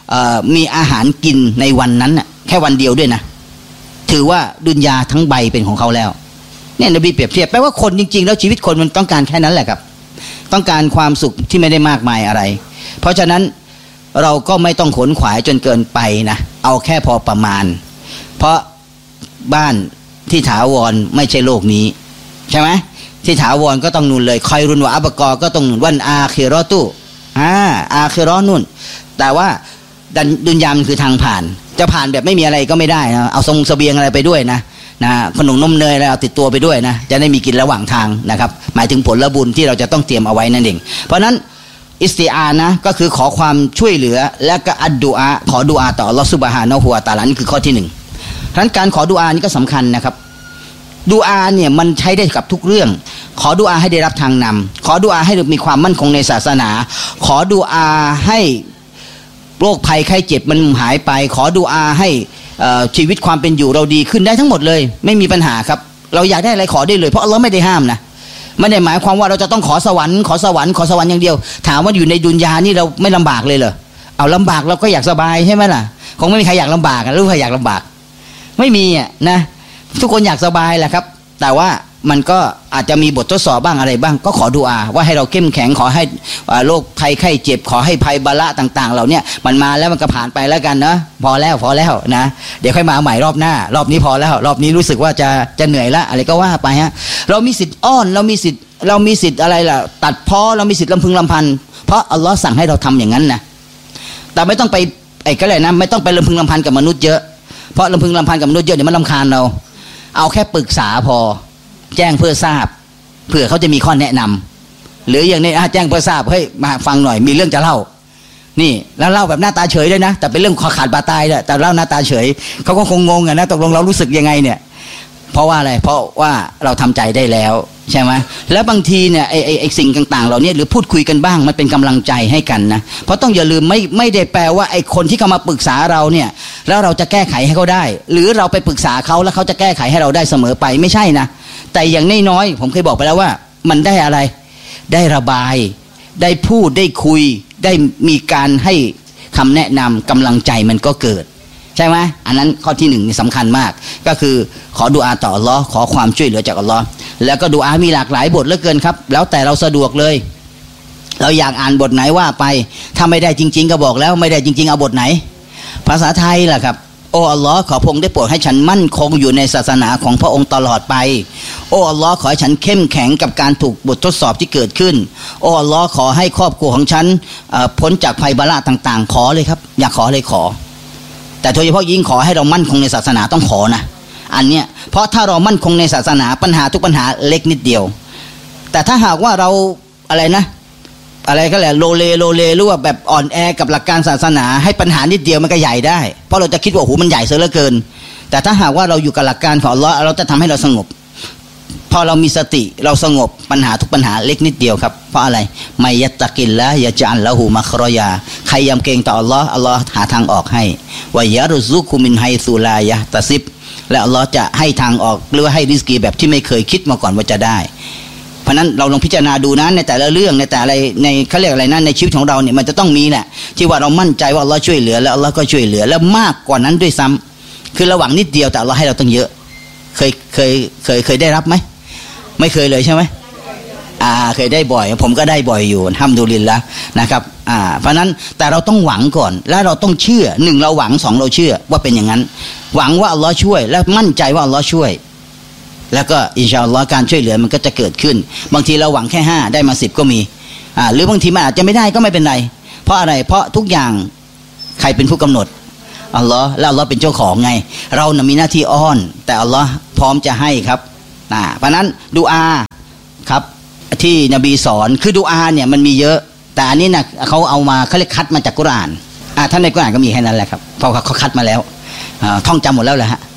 มีอาหารกินในวันนั้นน่ะแค่วันเดียวด้วยนะถือว่าดุนยาทั้งใบเป็นของเขาแล้วเนี่ยนบีเปรียบเทียบแปลว่าคนจริงๆแล้วชีวิตคนมันต้องการแค่นั้นแหละครับต้องการความสุขที่ไม่ได้มากมายอะไรเพราะฉะนั้นเราก็ไม่ต้องขนขวายจนเกินไปนะเอาแค่พอประมาณเพราะบ้านที่ถาวรไม่ใช่โลกนี้ใช่ไหมที่ถาวรก็ต้องนู่นเลยคอยรุนวะอับกอก็ต้องวันอาคิรอตุอาคิรอนู่นแต่ว่าดุนยามคือทางผ่านจะผ่านแบบไม่มีอะไรก็ไม่ได้นะเอาเสบียงอะไรไปด้วยนะขนมนมเนยอะไรเอาติดตัวไปด้วยนะจะได้มีกินระหว่างทางนะครับหมายถึงผลบุญที่เราจะต้องเตรียมเอาไว้นั่นเองเพราะนั้นอิสติอานะก็คือขอความช่วยเหลือและก็อัดดุอาขอดุอาต่ออัลลอฮฺซุบฮานะฮูวะตะอาลานี่คือข้อที่หนึ่งฉะนั้นการขอดุอานี่ก็สำคัญนะครับดุอาเนี่ยมันใช้ได้กับทุกเรื่องขอดุอาให้ได้รับทางนำขอดุอาให้มีความมั่นคงในศาสนาขอดุอาให้โรคภัยไข้เจ็บมันหายไปขอดุอาให้ชีวิตความเป็นอยู่เราดีขึ้นได้ทั้งหมดเลยไม่มีปัญหาครับเราอยากได้อะไรขอได้เลยเพราะอัลลอฮ์ไม่ได้ห้ามนะไม่ได้หมายความว่าเราจะต้องขอสวรรค์อย่างเดียวถามว่าอยู่ในดุนยานี่เราไม่ลำบากเลยเหรอเอาลำบากเราก็อยากสบายใช่ไหมล่ะคงไม่มีใครอยากลำบากหรือใครอยากลำบากไม่มีนะทุกคนอยากสบายแหละครับแต่ว่ามันก็อาจจะมีบททดสอบบ้างอะไรบ้างก็ขอดุอาว่าให้เราเข้มแข็งขอให้โรคภัยไข้เจ็บขอให้ภัยบาละต่างๆเหล่านี้มันมาแล้วมันก็ผ่านไปแล้วกันนะพอแล้วนะเดี๋ยวค่อยมาใหม่รอบหน้ารอบนี้พอแล้วรอบนี้รู้สึกว่าจะเหนื่อยละอะไรก็ว่าไปฮะเรามีสิทธิ์อ้อนเรามีสิทธิ์อะไรล่ะตัดพ้อเรามีสิทธิ์ลำพึงลำพันเพราะอัลลอฮ์สั่งให้เราทำอย่างนั้นนะแต่ไม่ต้องไปก็เลยนะไม่ต้องไปลำพึงลำพันกับมนุษย์เยอะเพราะลำพึงลำพันกับมนุษย์เยอะเดี๋ยวมันรำคาญเราเอาแค่ปรึกษาพอแจ้งเพื่อทราบเผื่อเขาจะมีข้อแนะนำหรืออย่างนี้แจ้งเพื่อทราบเฮ้ยมาฟังหน่อยมีเรื่องจะเล่านี่แล้วเล่าแบบหน้าตาเฉยด้วยนะแต่เป็นเรื่องขาดบาตายด้วยแต่เล่าหน้าตาเฉยเขาก็คงงงนะตกลงเรารู้สึกยังไงเนี่ยเพราะว่าอะไรเพราะว่าเราทำใจได้แล้วใช่ไหมแล้วบางทีเนี่ยไอ้สิ่งต่างๆเหล่านี้หรือพูดคุยกันบ้างมันเป็นกำลังใจให้กันนะเพราะต้องอย่าลืมไม่ได้แปลว่าไอ้คนที่เขามาปรึกษาเราเนี่ยแล้วเราจะแก้ไขให้เขาได้หรือเราไปปรึกษาเขาแล้วเขาจะแก้ไขให้เราได้เสมอไปไม่ใช่นะแต่อย่างน้อยๆผมเคยบอกไปแล้วว่ามันได้อะไรได้ระบายได้พูดได้คุยได้มีการให้คำแนะนำกำลังใจมันก็เกิดใช่ไหมอันนั้นข้อที่หนึ่งนี่สำคัญมากก็คือขอดุอาต่ออัลลอฮ์ขอความช่วยเหลือจากอัลลอฮ์แล้วก็ดุอามีหลากหลายบทเหลือเกินครับแล้วแต่เราสะดวกเลยเราอยากอ่านบทไหนว่าไปถ้าไม่ได้จริงๆก็บอกแล้วไม่ได้จริงๆเอาบทไหนภาษาไทยล่ะครับโอ้อัลลอฮ์ขอพระองค์ได้โปรดให้ฉันมั่นคงอยู่ในศาสนาของพระองค์ตลอดไปโอ้อัลลอฮ์ขอให้ฉันเข้มแข็งกับการถูกบททดสอบที่เกิดขึ้นโอ้อัลลอฮ์ขอให้ครอบครัวของฉันพ้นจากภัยบาละต่างๆขอเลยครับอยากขอเลยขอแต่โดยเฉพาะยิ่งขอให้เรามั่นคงในศาสนาต้องขอนะอันเนี้ยเพราะถ้าเรามั่นคงในศาสนาปัญหาทุกปัญหาเล็กนิดเดียวแต่ถ้าหากว่าเราอะไรก็แหละโลเลหรือว่าแบบอ่อนแอกับหลักการศาสนาให้ปัญหานิดเดียวมันก็ใหญ่ได้เพราะเราจะคิดว่าโอ้โหมันใหญ่เสียเหลือเกินแต่ถ้าหากว่าเราอยู่กับหลักการของอัลเลาะห์เราจะทำให้เราสงบพอเรามีสติเราสงบปัญหาทุกปัญหาเล็กนิดเดียวครับเพราะอะไรไมยัตตะกิลละยะจัลละหูมัครอยาใครยำเกรงต่ออัลเลาะห์อัลเลาะห์หาทางออกให้วะยะรุซุกุมินไฮซูลายะตะซิบและอัลเลาะห์จะให้ทางออกหรือว่าให้ริสกีแบบที่ไม่เคยคิดมาก่อนว่าจะได้เพราะนั้นเราลองพิจารณาดูนะในแต่ละเรื่องในแต่อะไรในเขาเรียกอะไรนะในชีวิตของเราเนี่ยมันจะต้องมีแหละที่ว่าเรามั่นใจว่าอัลเลาะห์ช่วยเหลือแล้วอัลเลาะห์ก็ช่วยเหลือแล้วมากกว่านั้นด้วยซ้ำคือระหว่างนิดเดียวแต่อัลเลาะห์ให้เราต้องเยอะเคยได้รับไหมไม่เคยเลยใช่ไหมเคยได้บ่อยผมก็ได้บ่อยอยู่ฮัมดุลิลละนะครับเพราะนั้นแต่เราต้องหวังก่อนและเราต้องเชื่อหนึ่งเราหวังสองเราเชื่อว่าเป็นอย่างนั้นหวังว่าอัลเลาะห์ช่วยและมั่นใจว่าอัลเลาะห์ช่วยแล้วก็อินชาอัลลอฮ์การช่วยเหลือมันก็จะเกิดขึ้นบางทีเราหวังแค่5ได้มา10ก็มีหรือบางทีมันอาจจะไม่ได้ก็ไม่เป็นไรเพราะอะไรเพราะทุกอย่างใครเป็นผู้กำหนดอัลลอฮ์แล้วอัลลอฮ์เป็นเจ้าของไงเรานะมีหน้าที่อ้อนแต่อัลลอฮ์พร้อมจะให้ครับเพราะนั้นดุอาครับที่นบีสอนคือดุอาเนี่ยมันมีเยอะแต่อันนี้นะเขาเอามาเขาเรียกคัดมาจากกุรอานท่านในกุรอานก็มีแค่นั้นแหละครับเพราะเขาคัดมาแล้วท่องจำหมดแล้วแหละฮะ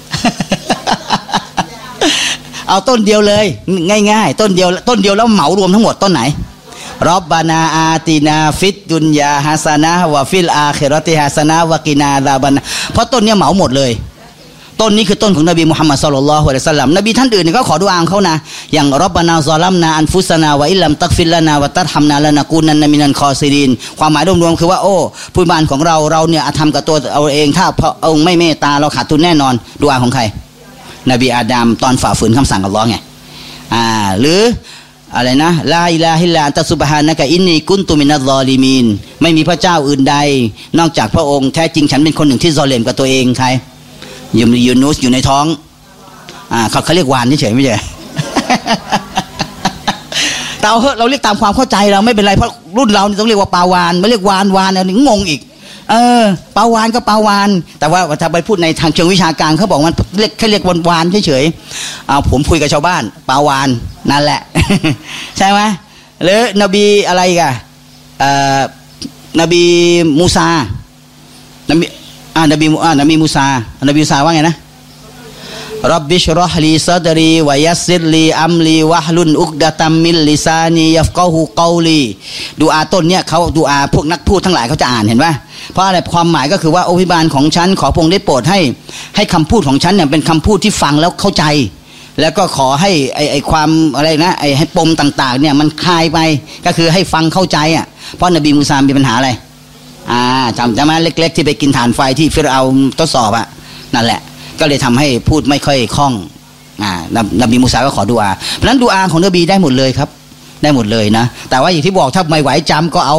เอาต้นเดียวเลยง่ายๆต้นเดียวแล้วเหมารวมทั้งหมดต้นไหนรอบบานาอาตินาฟิดดุนยาฮัสนะวะฟิลอาคิเราะติฮัสนะวะกินาซาบันเพราะต้นเนี้ยเหมาหมดเลยต้นนี้คือต้นของนบีมุฮัมมัดศ็อลลัลลอฮุอะลัยฮิวะซัลลัมนบีท่านอื่นก็ขอดุอาของเขานะอย่างร็อบบานาซอลัมนาอันฟุสนาวะอิลลัมตักฟิรลานาวะตัรฮัมนาลานะกูนันมินัลคอซิรินความหมายรวมๆคือว่าโอ้ผู้บานของเราเนี่ยทำกับตัวเอาเองถ้าพระองค์ไม่เมตตาเราขาดทุนแน่นอนดุอาของใครนบีอาดัมตอนฝ่าฝืนคำสั่งอัลเลาะห์ไงหรืออะไรนะลาอิลาฮิลลาอันตะซุบฮานะกะอินนีกุนตุมินัซซอลิมีนไม่มีพระเจ้าอื่นใดนอกจากพระองค์แท้จริงฉันเป็นคนหนึ่งที่ซอเลมกับตัวเองใครยูนูสอยู่ในท้องเขาเรียกวานเฉยๆไม่ใช่ แต่เราเรียกตามความเข้าใจเราไม่เป็นไรเพราะรุ่นเราต้องเรียกว่าปลาวานไม่เรียกวานอันนี้งงอีกปลาวานก็ปลาวานแต่ว่าถ้าไปพูดในทางเชิงวิชาการเขาบอกมันแค่เรียกวานเฉยๆผมคุยกับชาวบ้านปลาวานนั่นแหละ ใช่ไหมหรือนบีอะไรกันนบีมูซานบีมูซาว่าไงนะรับบิชรอฮลีซัดรีวะยัสซิรลีอัมลีวะฮลุนอุกดะตัมมิลลิซานียัฟกอฮูกอลีดุอาต้นเนี่ยเขาดุอาพวกนักพูดทั้งหลายเขาจะอ่านเห็นไหมเพราะอะไรความหมายก็คือว่าโอภิบาลของฉันขอพระองค์ได้โปรดให้คำพูดของฉันเนี่ยเป็นคำพูดที่ฟังแล้วเข้าใจแล้วก็ขอให้ไอความอะไรนะให้ปมต่างๆเนี่ยมันคลายไปก็คือให้ฟังเข้าใจเพราะนบีมูซามีปัญหาอะไรจำมาเล็กๆที่ไปกินถ่านไฟที่ฟิรเอาทดสอบนั่นแหละก็เลยทำให้พูดไม่ค่อยคล่องนบีมูซาก็ขอดุอาเพราะนั้นดุอาของนบีได้หมดเลยครับได้หมดเลยนะแต่ว่าอย่างที่บอกถ้าไม่ไหวจำก็เอา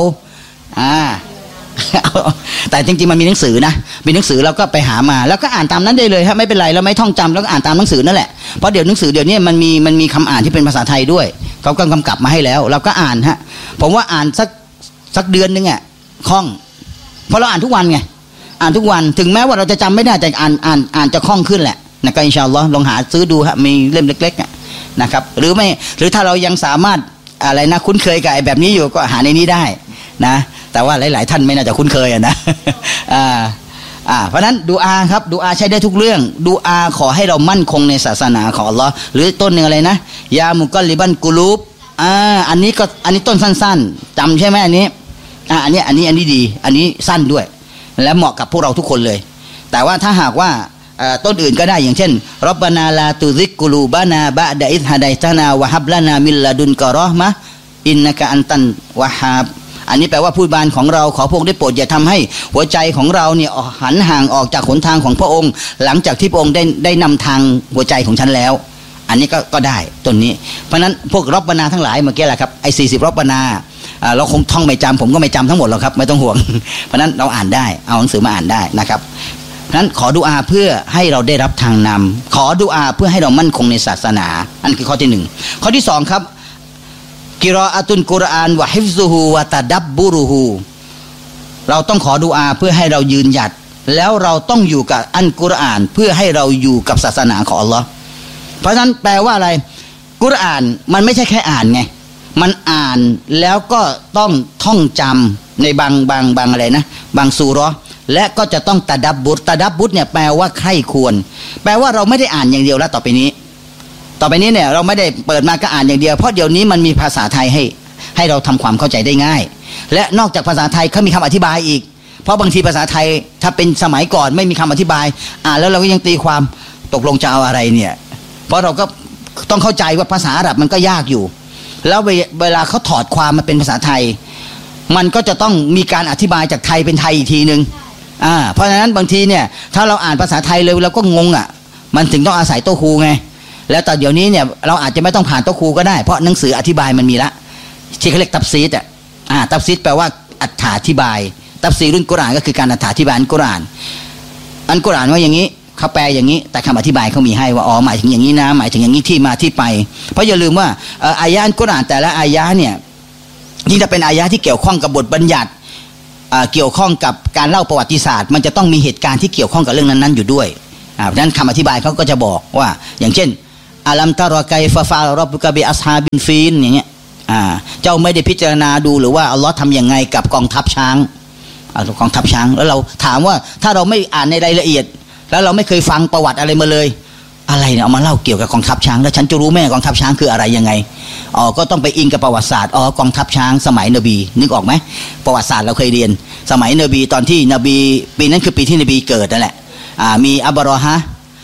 แต่จริงๆมันมีหนังสือนะมีหนังสือเราก็ไปหามาแล้วก็อ่านตามนั้นได้เลยครับไม่เป็นไรเราไม่ท่องจำแล้วก็อ่านตามหนังสือนั่นแหละเพราะเดี๋ยวหนังสือเดี๋ยวนี้มันมีคำอ่านที่เป็นภาษาไทยด้วยเขาก็กำกับมาให้แล้วเราก็อ่านผมว่าอ่านสักเดือนนึงคล่องเพราะเราอ่านทุกวันไงอ่านทุกวันถึงแม้ว่าเราจะจำไม่ได้แต่อ่านจะคล่องขึ้นแหละนะก็อินชาอัลลอฮ์ลองหาซื้อดูมีเล่มเล็กๆนะครับหรือถ้าเรายังสามารถอะไรนะคุ้นเคยกับแบบนี้อยู่ก็หาในนี้ได้นะแต่ว่าหลายๆท่านไม่น่าจะคุ้นเคยนะเพราะนั้นดูอาครับดูอาใช้ได้ทุกเรื่องดูอาขอให้เรามั่นคงในศาสนาของอัลลอฮ์หรือต้นหนึ่งอะไรนะยามุกัลลิบันกุลูบอันนี้ต้นสั้นๆจำใช่ไหมอันนี้ดีอันนี้สั้นด้วยและเหมาะกับพวกเราทุกคนเลยแต่ว่าถ้าหากว่าต้นอื่นก็ได้อย่างเช่นร็อบบานาลาตุซิกกุลูบานาบะดะอิซฮะดัยตานาวะฮับลานามิลลาดุนกะเราะห์มะอินนะกะอันตันวะฮาบอันนี้แปลว่าผู้บานของเราขอพระองค์ได้โปรดอย่าทำให้หัวใจของเราเนี่ยหันห่างออกจากหนทางของพระองค์หลังจากที่พระองค์ได้นำทางหัวใจของฉันแล้วอันนี้ก็ได้ต้นนี้เพราะนั้นพวกร็อบบานาทั้งหลายเมื่อกี้แหละครับไอ้40ร็อบบานาเราคงท่องไม่จำผมก็ไม่จำทั้งหมดหรอกครับไม่ต้องห่วงเพราะนั้นเราอ่านได้เอาหนังสือมาอ่านได้นะครับนั้นขอดุอาเพื่อให้เราได้รับทางนำขอดุอาเพื่อให้เรามั่นคงในศาสนาอันคือข้อที่1ข้อที่2ครับกิรออะตุนกุรอานวะฮิฟซุฮูวะตะดับบุรุฮูเราต้องขอดุอาเพื่อให้เรายืนหยัดแล้วเราต้องอยู่กับอัลกุรอานเพื่อให้เราอยู่กับศาสนาของอัลลอฮ์เพราะฉะนั้นแปลว่าอะไรกุรอานมันไม่ใช่แค่อ่านไงมันอ่านแล้วก็ต้องท่องจำในบางอะไรนะบางซูเราะห์และก็จะต้องตะดับบุตเนี่ยแปลว่าใคร่ควรแปลว่าเราไม่ได้อ่านอย่างเดียวแล้วต่อไปนี้เนี่ยเราไม่ได้เปิดมาก็อ่านอย่างเดียวเพราะเดี๋ยวนี้มันมีภาษาไทยให้เราทำความเข้าใจได้ง่ายและนอกจากภาษาไทยเขามีคำอธิบายอีกเพราะบางทีภาษาไทยถ้าเป็นสมัยก่อนไม่มีคำอธิบายแล้วเราก็ยังตีความตกลงจะเอาอะไรเนี่ยเพราะเราก็ต้องเข้าใจว่าภาษาอาหรับมันก็ยากอยู่แล้วเวลาเขาถอดความมาเป็นภาษาไทยมันก็จะต้องมีการอธิบายจากไทยเป็นไทยอีกทีนึงเพราะฉะนั้นบางทีเนี่ยถ้าเราอ่านภาษาไทยเลยเราก็งงมันถึงต้องอาศัยโต๊ะครูไงแล้วแต่เดี๋ยวนี้เนี่ยเราอาจจะไม่ต้องผ่านโต๊ะครูก็ได้เพราะหนังสืออธิบายมันมีละที่เขาเรียกตัฟซีรตัฟซีรแปลว่าอธิบายตัฟซีรุนกุรอานก็คือการอธิบายอัลกุรอานว่าอย่างนี้เขาแปลอย่างนี้แต่คำอธิบายเขามีให้ว่าหมายถึงอย่างนี้นะหมายถึงอย่างนี้ที่มาที่ไปเพราะอย่าลืมว่าอายะห์อัลกุรอานแต่ละอายะห์เนี่ยยิ่งจะเป็นอายะห์ที่เกี่ยวข้องกับบทบัญญัติเกี่ยวข้องกับการเล่าประวัติศาสตร์มันจะต้องมีเหตุการณ์ที่เกี่ยวข้องกับเรื่องนั้นๆอยู่ด้วยเพราะฉะนั้นคำอธิบายเขาก็จะบอกว่าอย่างเช่นอัลัมตะรอไกฟะฟะรอบบุกะบิอัศฮาบินฟีนอย่างเงี้ยเจ้าไม่ได้พิจารณาดูหรือว่าอัลลอฮ์ทำยังไงกับกองทัพช้างแล้วเราถามว่าถ้าเราไม่อ่านในรายละเอียดแล้วเราไม่เคยฟังประวัติอะไรมาเลยอะไรเนี่ยเอามาเล่าเกี่ยวกับกองทัพช้างแล้วฉันจะรู้แม่กองทัพช้างคืออะไรยังไงก็ต้องไปอิงกับประวัติศาสตร์กองทัพช้างสมัยนบีนึกออกไหมประวัติศาสตร์เราเคยเรียนสมัยนบีตอนที่นบีปีนั้นคือปีที่นบีเกิดนั่นแหละมีอับรอฮะ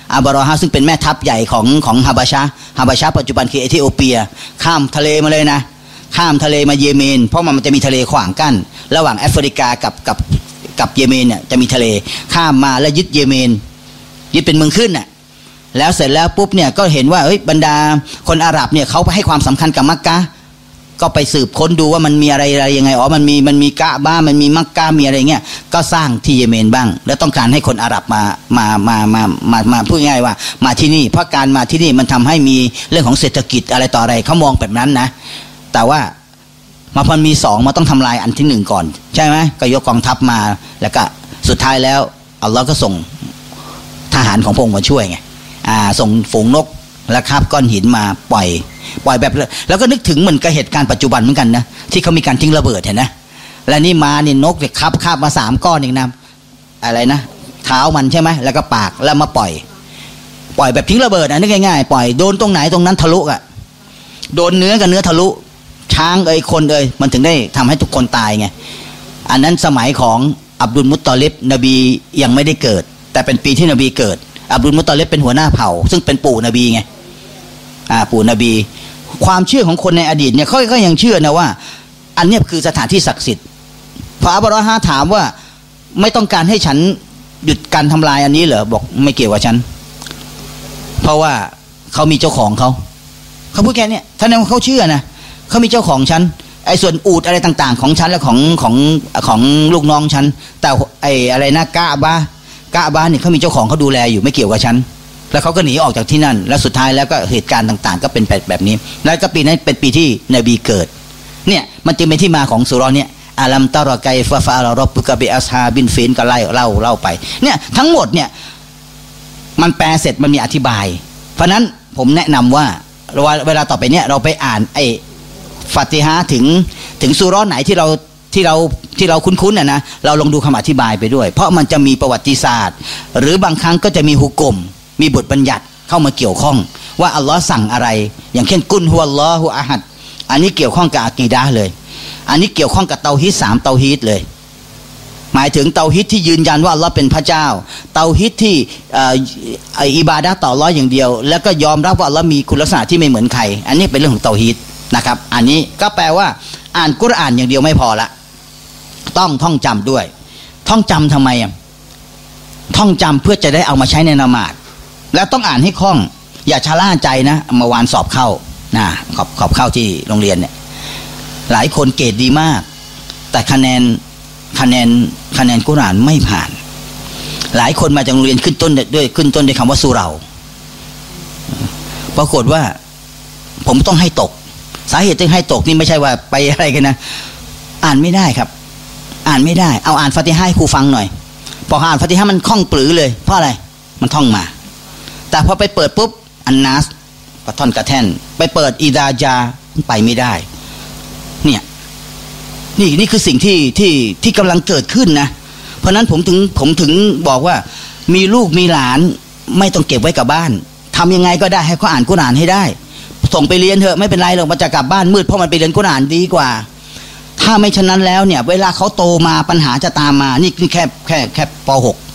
อาบารอฮะซึ่งเป็นแม่ทัพใหญ่ของฮาบาชาปัจจุบันคือเอธิโอเปียข้ามทะเลมาเลยนะข้ามทะเลมาเยเมนเพราะมันจะมีทะเลขวางกั้นระหว่างแอฟริกากับเยเมนเนี่ยจะมีทะเลข้ามมาแล้วยึดเยเมนยึดเป็นเมืองขึ้นน่ะแล้วเสร็จแล้วปุ๊บเนี่ยก็เห็นว่าบรรดาคนอาหรับเนี่ยเขาไปให้ความสำคัญกับมักกะห์ก็ไปสืบค้นดูว่ามันมีอะไรยังไงมันมีกะบ้ามันมีมักกะห์มีอะไรเงี้ยก็สร้างที่เยเมนบ้างแล้วต้องการให้คนอาหรับมาพูดง่ายว่ามาที่นี่เพราะการมาที่นี่มันทำให้มีเรื่องของเศรษฐกิจอะไรต่ออะไรเขามองแบบนั้นนะแต่ว่ามาพันมี2มาต้องทำลายอันที่1ก่อนใช่ไหมก็ยกกองทัพมาแล้วก็สุดท้ายแล้วอัลลอฮ์ก็ส่งทหารของพระองค์มาช่วยไงส่งฝูงนกและคาบก้อนหินมาปล่อยแบบแล้วก็นึกถึงเหมือนกับเหตุการณ์ปัจจุบันเหมือนกันนะที่เขามีการทิ้งระเบิดเห็นนะและนี่มานี่นกเนี่ยคาบมา3ก้อนเองนะอะไรนะเท้ามันใช่ไหมแล้วก็ปากแล้วมาปล่อยแบบทิ้งระเบิดนึกง่ายๆปล่อยโดนตรงไหนตรงนั้นทะลุโดนเนื้อกับเนื้อทะลุช้างคนมันถึงได้ทำให้ทุกคนตายไงอันนั้นสมัยของอับดุลมุตตอลิบนบียังไม่ได้เกิดแต่เป็นปีที่นบีเกิดอับดุลมุตตอลิบเป็นหัวหน้าเผ่าซึ่งเป็นปู่นบีไงปู่นบีความเชื่อของคนในอดีตเนี่ยเขาก็ยังเชื่อนะว่าอันนี้คือสถานที่ศักดิ์สิทธิ์พระอับดุลฮะถามว่าไม่ต้องการให้ฉันหยุดการทำลายอันนี้เหรอบอกไม่เกี่ยวกับฉันเพราะว่าเขามีเจ้าของเขาพูดแค่นี้ท่านนั้นเขาเชื่อนะเขามีเจ้าของฉันส่วนอูฐอะไรต่างๆของฉันและของลูกน้องฉันแต่อะไรนะกะบะเนี่ยเขามีเจ้าของเขาดูแลอยู่ไม่เกี่ยวกับฉันแล้วเขาก็หนีออกจากที่นั่นแล้วสุดท้ายแล้วก็เหตุการณ์ต่างๆก็เป็นแบบนี้แล้วก็ปีนั้นเป็นปีที่นบีเกิดเนี่ยมันจึงเป็นที่มาของสุเราะห์เนี่ยอาลัมตะรอไกฟะฟะอัลรอบบุกะบิอัศฮาบินฟินก็เล่าไปเนี่ยทั้งหมดเนี่ยมันแปลเสร็จมันมีอธิบายเพราะนั้นผมแนะนำว่าเวลาต่อไปเนี่ยเราไปอ่านฟาติฮะถึงซูเราะห์ไหนที่เราคุ้นๆนะเราลองดูคำอธิบายไปด้วยเพราะมันจะมีประวัติศาสตร์หรือบางครั้งก็จะมีฮุกมมีบทบัญญัติเข้ามาเกี่ยวข้องว่าอัลลอฮ์สั่งอะไรอย่างเช่นกุลฮุวัลลอฮุอะฮัดอันนี้เกี่ยวข้องกับอะกีดะห์เลยอันนี้เกี่ยวข้องกับเตาฮีด3เตาฮีดเลยหมายถึงเตาฮีดที่ยืนยันว่าอัลลอฮ์เป็นพระเจ้าเตาฮีดที่อิบาดะห์ต่ออัลลอฮ์อย่างเดียวแล้วก็ยอมรับว่าอัลลอฮ์มีคุณลักษณะที่ไม่เหมือนใครอันนี้เป็นเรื่องของเตาฮีดนะครับอันนี้ก็แปลว่าอ่านกุรอานอย่างเดียวไม่พอละต้องท่องจำด้วยท่องจำทำไมท่องจำเพื่อจะได้เอามาใช้ในละหมาดแล้วต้องอ่านให้คล่องอย่าชะล่าใจนะเมื่อวานสอบเข้าขอบเข้าที่โรงเรียนเนี่ยหลายคนเกรดดีมากแต่คะแนนกุรอานไม่ผ่านหลายคนมาจากโรงเรียนขึ้นต้นด้วยคำว่าสุเราปรากฏว่าผมต้องให้ตกสาเหตุที่ให้ตกนี่ไม่ใช่ว่าไปอะไรกันนะอ่านไม่ได้ครับอ่านไม่ได้เอาอ่านฟาติฮะให้ครูฟังหน่อยพออ่านฟาติฮะมันคล่องปรือเลยเพราะอะไรมันท่องมาแต่พอไปเปิดปุ๊บอันนัสกระท่อนกระแท่นไปเปิดอิดาจาไปไม่ได้เนี่ยนี่คือสิ่งที่กำลังเกิดขึ้นนะเพราะนั้นผมถึงบอกว่ามีลูกมีหลานไม่ต้องเก็บไว้กับบ้านทำยังไงก็ได้ให้เขาอ่านกุรอานให้ได้ส่งไปเรียนเถอะไม่เป็นไรหรอกมันจะกลับบ้านมืดเพราะมันไปเรียนกุรอานดีกว่าถ้าไม่ฉะนั้นแล้วเนี่ยเวลาเขาโตมาปัญหาจะตามมานี่แค่ป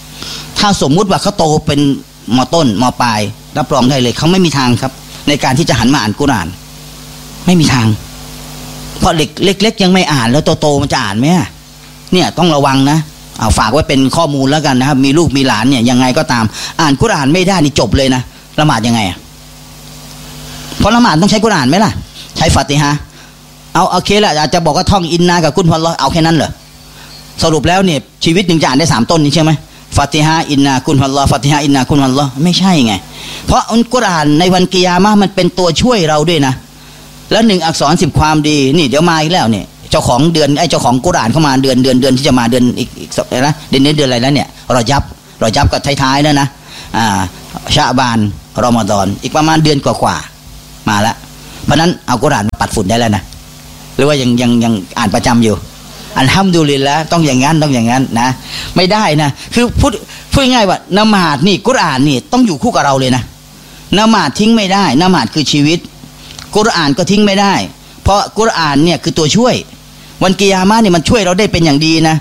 .6 ถ้าสมมุติว่าเขาโตเป็นม.ต้นม.ปลายรับรองได้เลยเขาไม่มีทางครับในการที่จะหันมาอ่านกุรอานไม่มีทางเพราะเด็กเล็กๆยังไม่อ่านแล้วโตมันจะอ่านไหมเนี่ยต้องระวังนะเอาฝากไว้เป็นข้อมูลแล้วกันนะครับมีลูกมีหลานเนี่ยยังไงก็ตามอ่านกุรอานไม่ได้นี่จบเลยนะละหมาดยังไงเพราะละหมาดต้องใช้กุรอานไหมล่ะใช้ฟาติฮะเอาโอเคละอาจจะบอกว่าท่องอินนากับกุลฮุวัลลอฮ์เอาแค่นั้นเหรอสรุปแล้วเนี่ยชีวิตหนึ่งจะอ่านได้3ต้นนี้ใช่ไหมฟาติฮะอินนากุลฮุวัลลอฮ์ฟาติฮะอินนากุลฮุวัลลอฮ์ไม่ใช่ไงเพราะอัลกุรอานในวันกิยามะห์มันเป็นตัวช่วยเราด้วยนะแล้ว1อักษร10ความดีนี่เดี๋ยวมาอีกแล้วเนี่ยเจ้าของเดือนเจ้าของกุรอานเข้ามาเดือนที่จะมาเดือนอีกนะเดือนอะไรแล้วเนี่ยรอยับก็ท้ายๆแล้วนะชะบานรอมฎอนอีกประมาณเดือนกว่ามาแล้วเพราะนั้นเอากุรอานมาปัดฝุ่นได้แล้วนะหรือว่ายังอ่านประจำอยู่อัลฮัมดุลิลละห์ต้องอย่างนั้นนะไม่ได้นะคือพูดง่ายว่าละหมาดนี่กุรอานนี่ต้องอยู่คู่กับเราเลยนะละหมาดทิ้งไม่ได้ละหมาดคือชีวิตกุรอานก็ทิ้งไม่ได้เพราะกุรอานเนี่ยคือตัวช่วยวันกิยามะห์นี่มันช่วยเราได้เป็นอย่างดีนะ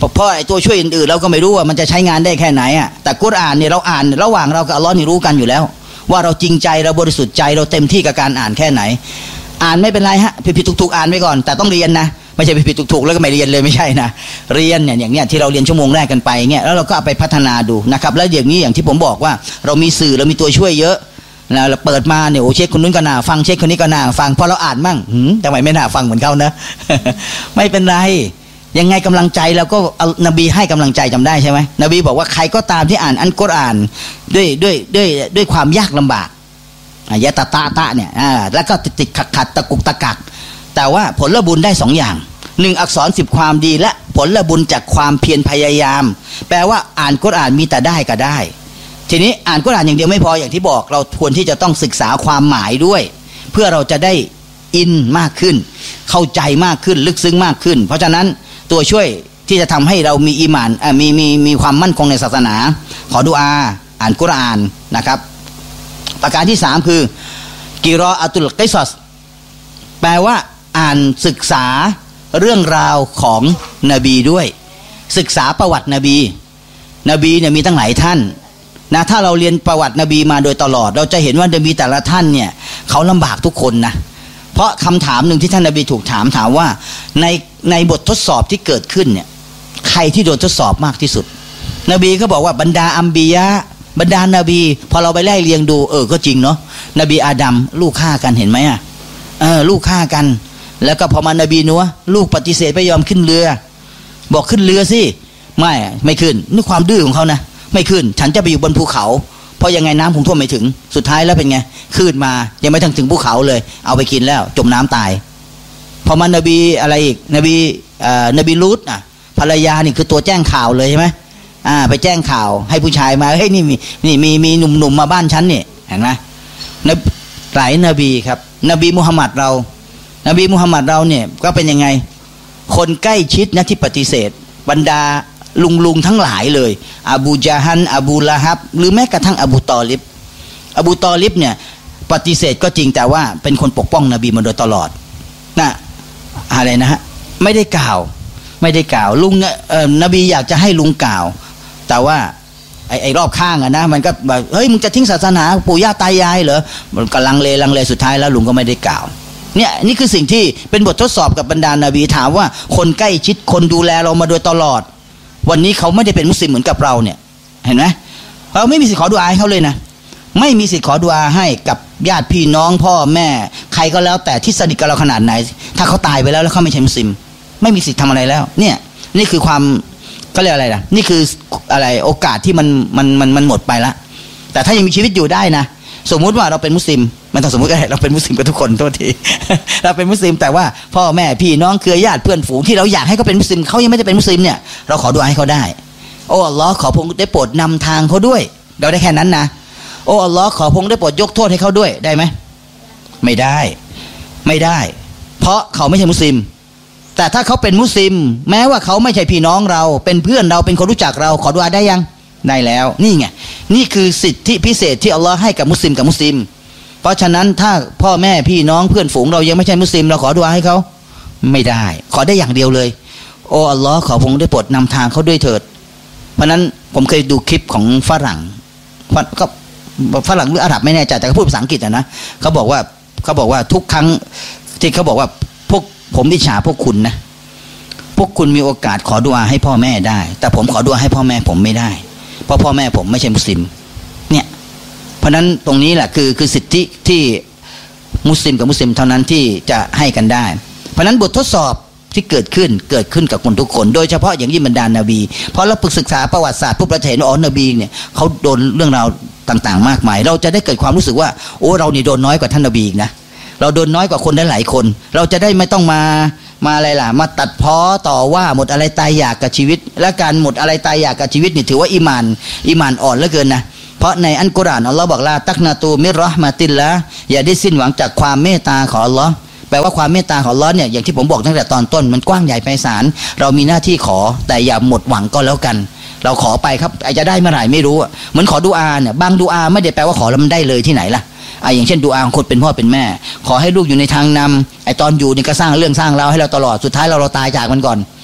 เพราะไอ้ตัวช่วยอื่นๆเราก็ไม่รู้ว่ามันจะใช้งานได้แค่ไหนอ่ะแต่กุรอานเนี่ยเราอ่านระหว่างเรากับอัลลอฮ์นี่รู้กันอยู่แล้วว่าเราจริงใจเราบริสุทธิ์ใจเราเต็มที่กับการอ่านแค่ไหนอ่านไม่เป็นไรฮะผิดๆถูกๆอ่านไปก่อนแต่ต้องเรียนนะไม่ใช่ผิดๆถูกๆแล้วก็ไม่เรียนเลยไม่ใช่นะเรียนเนี่ยอย่างเนี้ยที่เราเรียนชั่วโมงแรกกันไปเงี้ยแล้วเราก็เอาไปพัฒนาดูนะครับแล้วอย่างนี้อย่างที่ผมบอกว่าเรามีสื่อเรามีตัวช่วยเยอะนะเราเปิดมาเนี่ยโอ้เช็คคนนู้นก็น่าฟังเช็คคนนี้ก็น่าฟังพอเราอ่านมั่งทำไมไม่น่าฟังเหมือนเขานะ ไม่เป็นไรยังไงกำลังใจเราก็นบีให้กำลังใจจำได้ใช่ไหมนบีบอกว่าใครก็ตามที่อ่านอัลกุรอานด้วยความยากลำบากยะตะเนี่ยแล้วก็ติดขัดตะกุกตะกักแต่ว่าผลบุญได้2อย่าง1อักษร10ความดีและผลบุญจากความเพียรพยายามแปลว่าอ่านกุรอานมีแต่ได้ก็ได้ทีนี้อ่านกุรอานอย่างเดียวไม่พออย่างที่บอกเราควรที่จะต้องศึกษาความหมายด้วยเพื่อเราจะได้อินมากขึ้นเข้าใจมากขึ้นลึกซึ้งมากขึ้นเพราะฉะนั้นตัวช่วยที่จะทำให้เรามีอีหม่านมีความมั่นคงในศาสนาขอดุอาอ่านกุรอานนะครับประการที่3คือกิรออะตุลกิซอสแปลว่าอ่านศึกษาเรื่องราวของนบีด้วยศึกษาประวัตินบีเนี่ยมีตั้งหลายท่านนะถ้าเราเรียนประวัตินบีมาโดยตลอดเราจะเห็นว่านบีแต่ละท่านเนี่ยเขาลำบากทุกคนนะเพราะคำถามหนึ่งที่ท่านนบีถูกถามว่าในบททดสอบที่เกิดขึ้นเนี่ยใครที่โดนทดสอบมากที่สุดนบีก็บอกว่าบรรดาอัมบียะบรรดานบีพอเราไปไล่เรียงดูก็จริงเนาะนบีอาดัมลูกฆ่ากันเห็นไหมอ่ะลูกฆ่ากันแล้วก็พอมานบีนัวลูกปฏิเสธไม่ยอมขึ้นเรือบอกขึ้นเรือสิไม่ขึ้นนี่ความดื้อของเขานะไม่ขึ้นฉันจะไปอยู่บนภูเขาเพราะยังไงน้ำคงท่วมไม่ถึงสุดท้ายแล้วเป็นไงขึ้นมายังไม่ถึงภูเขาเลยเอาไปกินแล้วจมน้ำตายพอมานบีอะไรอีกนบีลูตภรรยานี่คือตัวแจ้งข่าวเลยใช่ไหมไปแจ้งข่าวให้ผู้ชายมาเฮ้ยนี่มีหนุ่มมาบ้านฉันนี่เห็นไหมหลายนบีครับนบีมุฮัมมัดเราเนี่ยก็เป็นยังไงคนใกล้ชิดนะที่ปฏิเสธบรรดาลุงทั้งหลายเลยอบูญะฮันอบูละฮับหรือแม้กระทั่งอบูตอลิบเนี่ยปฏิเสธก็จริงแต่ว่าเป็นคนปกป้องนบีมาโดยตลอดนะอะไรนะฮะไม่ได้กล่าวลุงนบีอยากจะให้ลุงกล่าวแต่ว่าไอ้รอบข้างนะมันก็แบบเฮ้ยมึงจะทิ้งศาสนาปู่ย่าตายายเหรอมันก็ลังเลสุดท้ายแล้วลุงก็ไม่ได้กล่าวเนี่ยนี่คือสิ่งที่เป็นบททดสอบกับบรรดานบีถามว่าคนใกล้ชิดคนดูแลเรามาโดยตลอดวันนี้เขาไม่ได้เป็นมุสลิมเหมือนกับเราเนี่ยเห็นไหมเราไม่มีสิทธิ์ขอดุอาให้เขาเลยนะไม่มีสิทธิ์ขอดุอาให้กับญาติพี่น้องพ่อแม่ใครก็แล้วแต่ที่สนิทกับเราขนาดไหนถ้าเขาตายไปแล้วเขาไม่ใช่มุสลิมไม่มีสิทธิ์ทำอะไรแล้วเนี่ยนี่คือความก็เรียกอะไรนะนี่คืออะไรโอกาสที่มันหมดไปละแต่ถ้ายังมีชีวิตอยู่ได้นะสมมุติว่าเราเป็นมุสลิมมันต้องสมมุติก็ได้เราเป็นมุสลิมกับทุกคนโทษที เราเป็นมุสลิมแต่ว่าพ่อแม่พี่น้องเครือญาติเพื่อนฝูงที่เราอยากให้เขาเป็นมุสลิมเขายังไม่ได้เป็นมุสลิมเนี่ยเราขอดุอาให้เขาได้โอ้อัลลอฮ์ขอพระองค์ได้โปรดนำทางเขาด้วยเราได้แค่นั้นนะโอ้อัลลอฮ์ขอพระองค์ได้โปรดยกโทษให้เขาด้วยได้ไหมไม่ได้เพราะเขาไม่ใช่มุสลิมแต่ถ้าเขาเป็นมุสลิมแม้ว่าเขาไม่ใช่พี่น้องเราเป็นเพื่อนเราเป็นคนรู้จักเราขอดุอาได้ยังได้แล้วนี่ไงนี่คือสิทธิพิเศษที่อัลลอฮ์ให้กับมุสลิมเพราะฉะนั้นถ้าพ่อแม่พี่น้องเพื่อนฝูงเรายังไม่ใช่มุสลิมเราขอดุอาให้เขาไม่ได้ขอได้อย่างเดียวเลยโอ้อัลลอฮ์ขอพระองค์ได้โปรดนำทางเขาด้วยเถิดเพราะนั้นผมเคยดูคลิปของฝรั่งก็ฝรั่งหรืออาหรับไม่แน่ใจแต่เขาพูดภาษาอังกฤษนะเขาบอกว่าทุกครั้งที่เขาบอกว่าพวกผมอิจฉาพวกคุณนะพวกคุณมีโอกาสขอดุอาให้พ่อแม่ได้แต่ผมขอดุอาให้พ่อแม่ผมไม่ได้เพราะพ่อแม่ผมไม่ใช่มุสลิมเนี่ยเพราะนั้นตรงนี้แหละคือสิทธิที่มุสลิมกับมุสลิมเท่านั้นที่จะให้กันได้เพราะนั้นบททดสอบที่เกิดขึ้นกับคนทุกคนโดยเฉพาะอย่างยิ่งบรรดานบีเพราะเราศึกษาประวัติศาสตร์ผู้ประเทศนบีเนี่ยเขาโดนเรื่องราวต่างๆมากมายเราจะได้เกิดความรู้สึกว่าโอ้เรานี่โดนน้อยกว่าท่านนบีอีกนะเราโดนน้อยกว่าคนได้หลายคนเราจะได้ไม่ต้องมาอะไรล่ะมาตัดพ้อต่อว่าหมดอะไรตายอยากกับชีวิตและการหมดอะไรตายอยากกับชีวิตนี่ถือว่าอีหม่านอ่อนเหลือเกินนะเพราะในอัลกุรอานอัลลอฮ์บอกลาตักนาตูมิรเราะห์มาติลละอย่าได้สิ้นหวังจากความเมตตาของอัลลอฮ์แปลว่าความเมตตาของอัลลอฮ์เนี่ยอย่างที่ผมบอกตั้งแต่ตอนต้นมันกว้างใหญ่ไพศาลเรามีหน้าที่ขอแต่อย่าหมดหวังก็แล้วกันเราขอไปครับอาจจะได้เมื่อไหร่ไม่รู้เหมือนขอดุอาเนี่ยบางดุอาไม่ได้แปลว่าขอแล้วมันได้เลยที่ไหนล่ะอย่างเช่นดุอาของคนเป็นพ่อเป็นแม่ขอให้ลูกอยู่ในทางนำตอนอยู่นี่ก็สร้างเรื่องสร้างราวให้เราตลอดสุดท้ายเราตายจากมันก่อน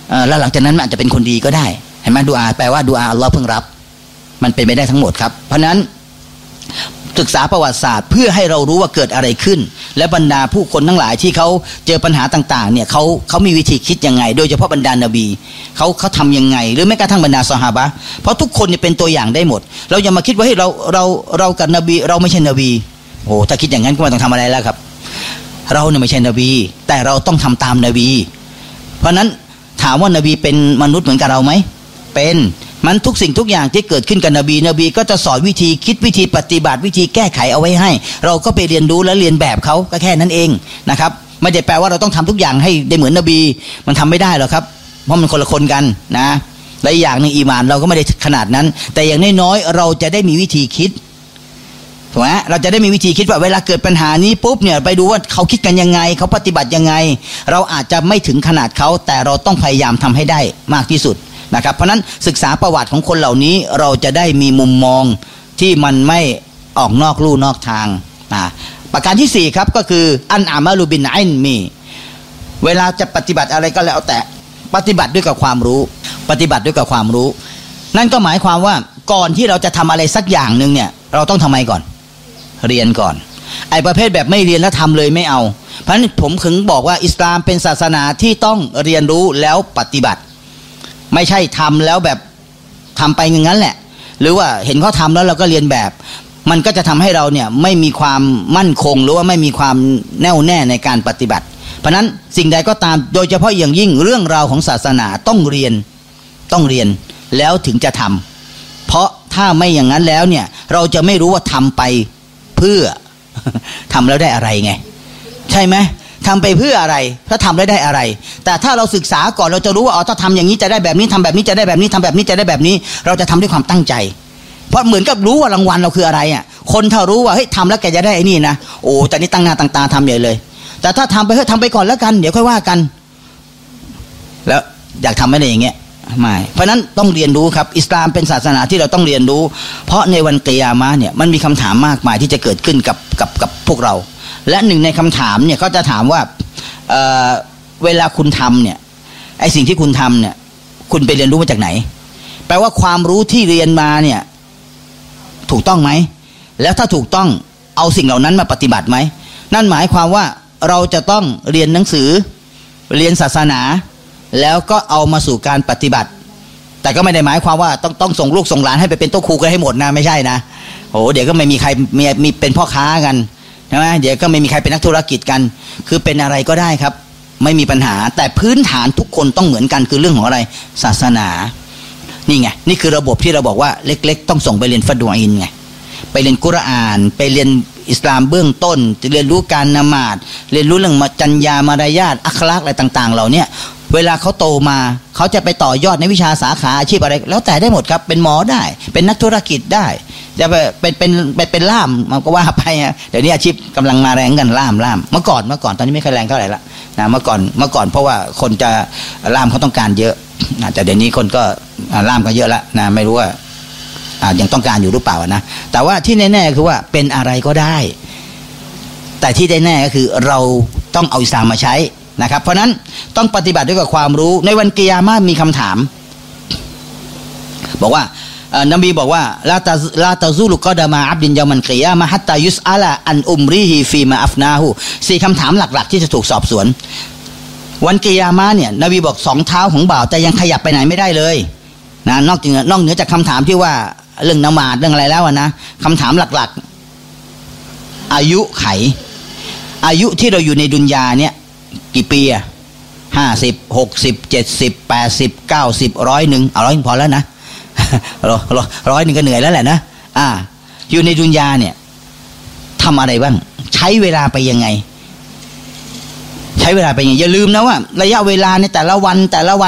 แล้วหลังจากนั้นมันอาจจะเป็นคนดีก็ได้เห็นไหมดุอาแปลว่าดุอาอัลลอฮ์เพิ่งรับมันเป็นไปได้ทั้งหมดครับเพราะนั้นศึกษาประวัติศาสตร์เพื่อให้เรารู้ว่าเกิดอะไรขึ้นและบรรดาผู้คนทั้งหลายที่เขาเจอปัญหาต่างๆเนี่ยเขามีวิธีคิดยังไงโดยเฉพาะบรรดานบีเขาทำยังไงหรือแม้กระทั่งบรรดาซอฮาบะห์เพราะทุกคนเนี่ยเป็นตัวอย่างได้หมดเราอย่ามาคิดว่าเฮ้ยเรากับนบีเราไม่ใช่นบีโอ้ถ้าคิดอย่างนั้นก็ไม่ต้องทำอะไรแล้วครับเราเนี่ยไม่ใช่นบีแต่เราต้องทำตามนบีเพราะนั้นถามว่านบีเป็นมนุษย์เหมือนกับเราไหมเป็นมันทุกสิ่งทุกอย่างที่เกิดขึ้นกับนบีก็จะสอนวิธีคิดวิธีปฏิบัติวิธีแก้ไขเอาไว้ให้เราก็ไปเรียนรู้และเรียนแบบเขาก็แค่นั้นเองนะครับไม่ได้แปลว่าเราต้องทำทุกอย่างให้ได้เหมือนนบีมันทำไม่ได้หรอกครับเพราะมันคนละคนกันนะและอีกอย่างนึงอีหม่านเราก็ไม่ได้ขนาดนั้นแต่อย่างน้อยๆเราจะได้มีวิธีคิดถูกไหมเราจะได้มีวิธีคิดว่าเวลาเกิดปัญหานี้ปุ๊บเนี่ยไปดูว่าเขาคิดกันยังไงเขาปฏิบัติยังไงเราอาจจะไม่ถึงขนาดเขาแต่เราต้องพยายามทำให้ได้มากที่สุดนะครับเพราะนั้นศึกษาประวัติของคนเหล่านี้เราจะได้มีมุมมองที่มันไม่ออกนอกลู่นอกทางประการที่4ครับก็คืออันอามาลูบินอิลมีเวลาจะปฏิบัติอะไรก็แล้วแต่ปฏิบัติด้วยกับความรู้ปฏิบัติด้วยกับความรู้นั่นก็หมายความว่าก่อนที่เราจะทำอะไรสักอย่างนึงเนี่ยเราต้องทำไมก่อนเรียนก่อนไอ้ประเภทแบบไม่เรียนแล้วทำเลยไม่เอาเพราะฉะนั้นผมถึงบอกว่าอิสลามเป็นศาสนาที่ต้องเรียนรู้แล้วปฏิบัติไม่ใช่ทำแล้วแบบทำไปอย่างนั้นแหละหรือว่าเห็นเขาทำแล้วเราก็เรียนแบบมันก็จะทำให้เราเนี่ยไม่มีความมั่นคงหรือว่าไม่มีความแน่วแน่ในการปฏิบัติเพราะนั้นสิ่งใดก็ตามโดยเฉพาะอย่างยิ่งเรื่องราวของศาสนาต้องเรียนแล้วถึงจะทำเพราะถ้าไม่อย่างนั้นแล้วเนี่ยเราจะไม่รู้ว่าทำไปเพื่อ ทำแล้วได้อะไรไงใช่ไหมทำไปเพื่ออะไรถ้าทำแล้วได้อะไรแต่ถ้าเราศึกษาก่อนเราจะรู้ว่าอ๋อถ้าทำอย่างนี้จะได้แบบนี้ทำแบบนี้จะได้แบบนี้ทำแบบนี้จะได้แบบนี้เราจะทำด้วยความตั้งใจเพราะเหมือนกับรู้ว่ารางวัลเราคืออะไรอ่ะคนถ้ารู้ว่าเฮ้ยทำแล้วแกจะได้ไอ้นี่นะโอ้แต่นี่ตั้งหน้าตั้งตาทำใหญ่เลยแต่ถ้าทำไปเฮ้ยทำไปก่อนแล้วกันเดี๋ยวค่อยว่ากันแล้วอยากทำไม่ได้อย่างเงี้ยไม่เพราะนั้นต้องเรียนรู้ครับอิสลามเป็นศาสนาที่เราต้องเรียนรู้เพราะในวันกิยามะห์เนี่ยมันมีคำถามมากมายที่จะเกิดขึ้นกับพวกเราและหนึ่งในคำถามเนี่ยเขาจะถามว่าเวลาคุณทำเนี่ยไอสิ่งที่คุณทำเนี่ยคุณไปเรียนรู้มาจากไหนแปลว่าความรู้ที่เรียนมาเนี่ยถูกต้องไหมแล้วถ้าถูกต้องเอาสิ่งเหล่านั้นมาปฏิบัติไหมนั่นหมายความว่าเราจะต้องเรียนหนังสือเรียนศาสนาแล้วก็เอามาสู่การปฏิบัติแต่ก็ไม่ได้หมายความว่าต้องส่งลูกส่งหลานให้ไปเป็นโต๊ะครูกันให้หมดนะไม่ใช่นะโอ้เดี๋ยวก็ไม่มีใครมีเป็นพ่อค้ากันใช่ไหมเดี๋ยวก็ไม่มีใครเป็นนักธุรกิจกันคือเป็นอะไรก็ได้ครับไม่มีปัญหาแต่พื้นฐานทุกคนต้องเหมือนกันคือเรื่องของอะไรศาสนานี่ไงนี่คือระบบที่เราบอกว่าเล็กๆต้องส่งไปเรียนฟัดดุอินไงไปเรียนกุรอานไปเรียนอิสลามเบื้องต้นเรียนรู้การละหมาดเรียนรู้เรื่องจัญญามารยาทอัคลากอะไรต่างๆเหล่านี้เวลาเขาโตมาเขาจะไปต่อยอดในวิชาสาขาอาชีพอะไรแล้วแต่ได้หมดครับเป็นหมอได้เป็นนักธุรกิจได้จะเป็นล่ามมันก็ว่าไปเดี๋ยวนี้อาชีพกำลังมาแรงกันล่ามเมื่อก่อนตอนนี้ไม่ค่อยแรงเท่าไหร่ละนะเมื่อก่อนเพราะว่าคนจะล่ามเขาต้องการเยอะแต่เดี๋ยวนี้คนก็ล่ามก็เยอะละนะไม่รู้ว่ายังต้องการอยู่หรือเปล่านะแต่ว่าที่แน่ๆคือว่าเป็นอะไรก็ได้แต่ที่แน่ๆก็คือเราต้องเอาอิสลามมาใช้นะครับเพราะนั้นต้องปฏิบัติด้วยกับความรู้ในวันกิยามะห์มีคำถามบอกว่านบีบอกว่าลาตาซูลุกอดามาอับดินยามันกิยามะห์ฮัตตายุสอาลาอันอุมรีฮีฟีมาอัฟนาฮู4คำถามหลักๆที่จะถูกสอบสวนวันกิยามะห์เนี่ยนบีบอก2เท้าของบ่าวแต่ยังขยับไปไหนไม่ได้เลยนะนอกเหนือจากคำถามที่ว่าเรื่องละหมาดเรื่องอะไรแล้วนะคำถามหลักๆอายุไขอายุที่เราอยู่ในดุนยาเนี่ยกี่ปี50 60 70 80 90 100เอา100พอแล้วนะ100ก็เหนื่อยแล้วแหละนะอยู่ในดุนยาเนี่ยทำอะไรบ้างใช้เวลาไปยังไงอย่าลืมนะว่าระยะเวลาในแต่ละวัน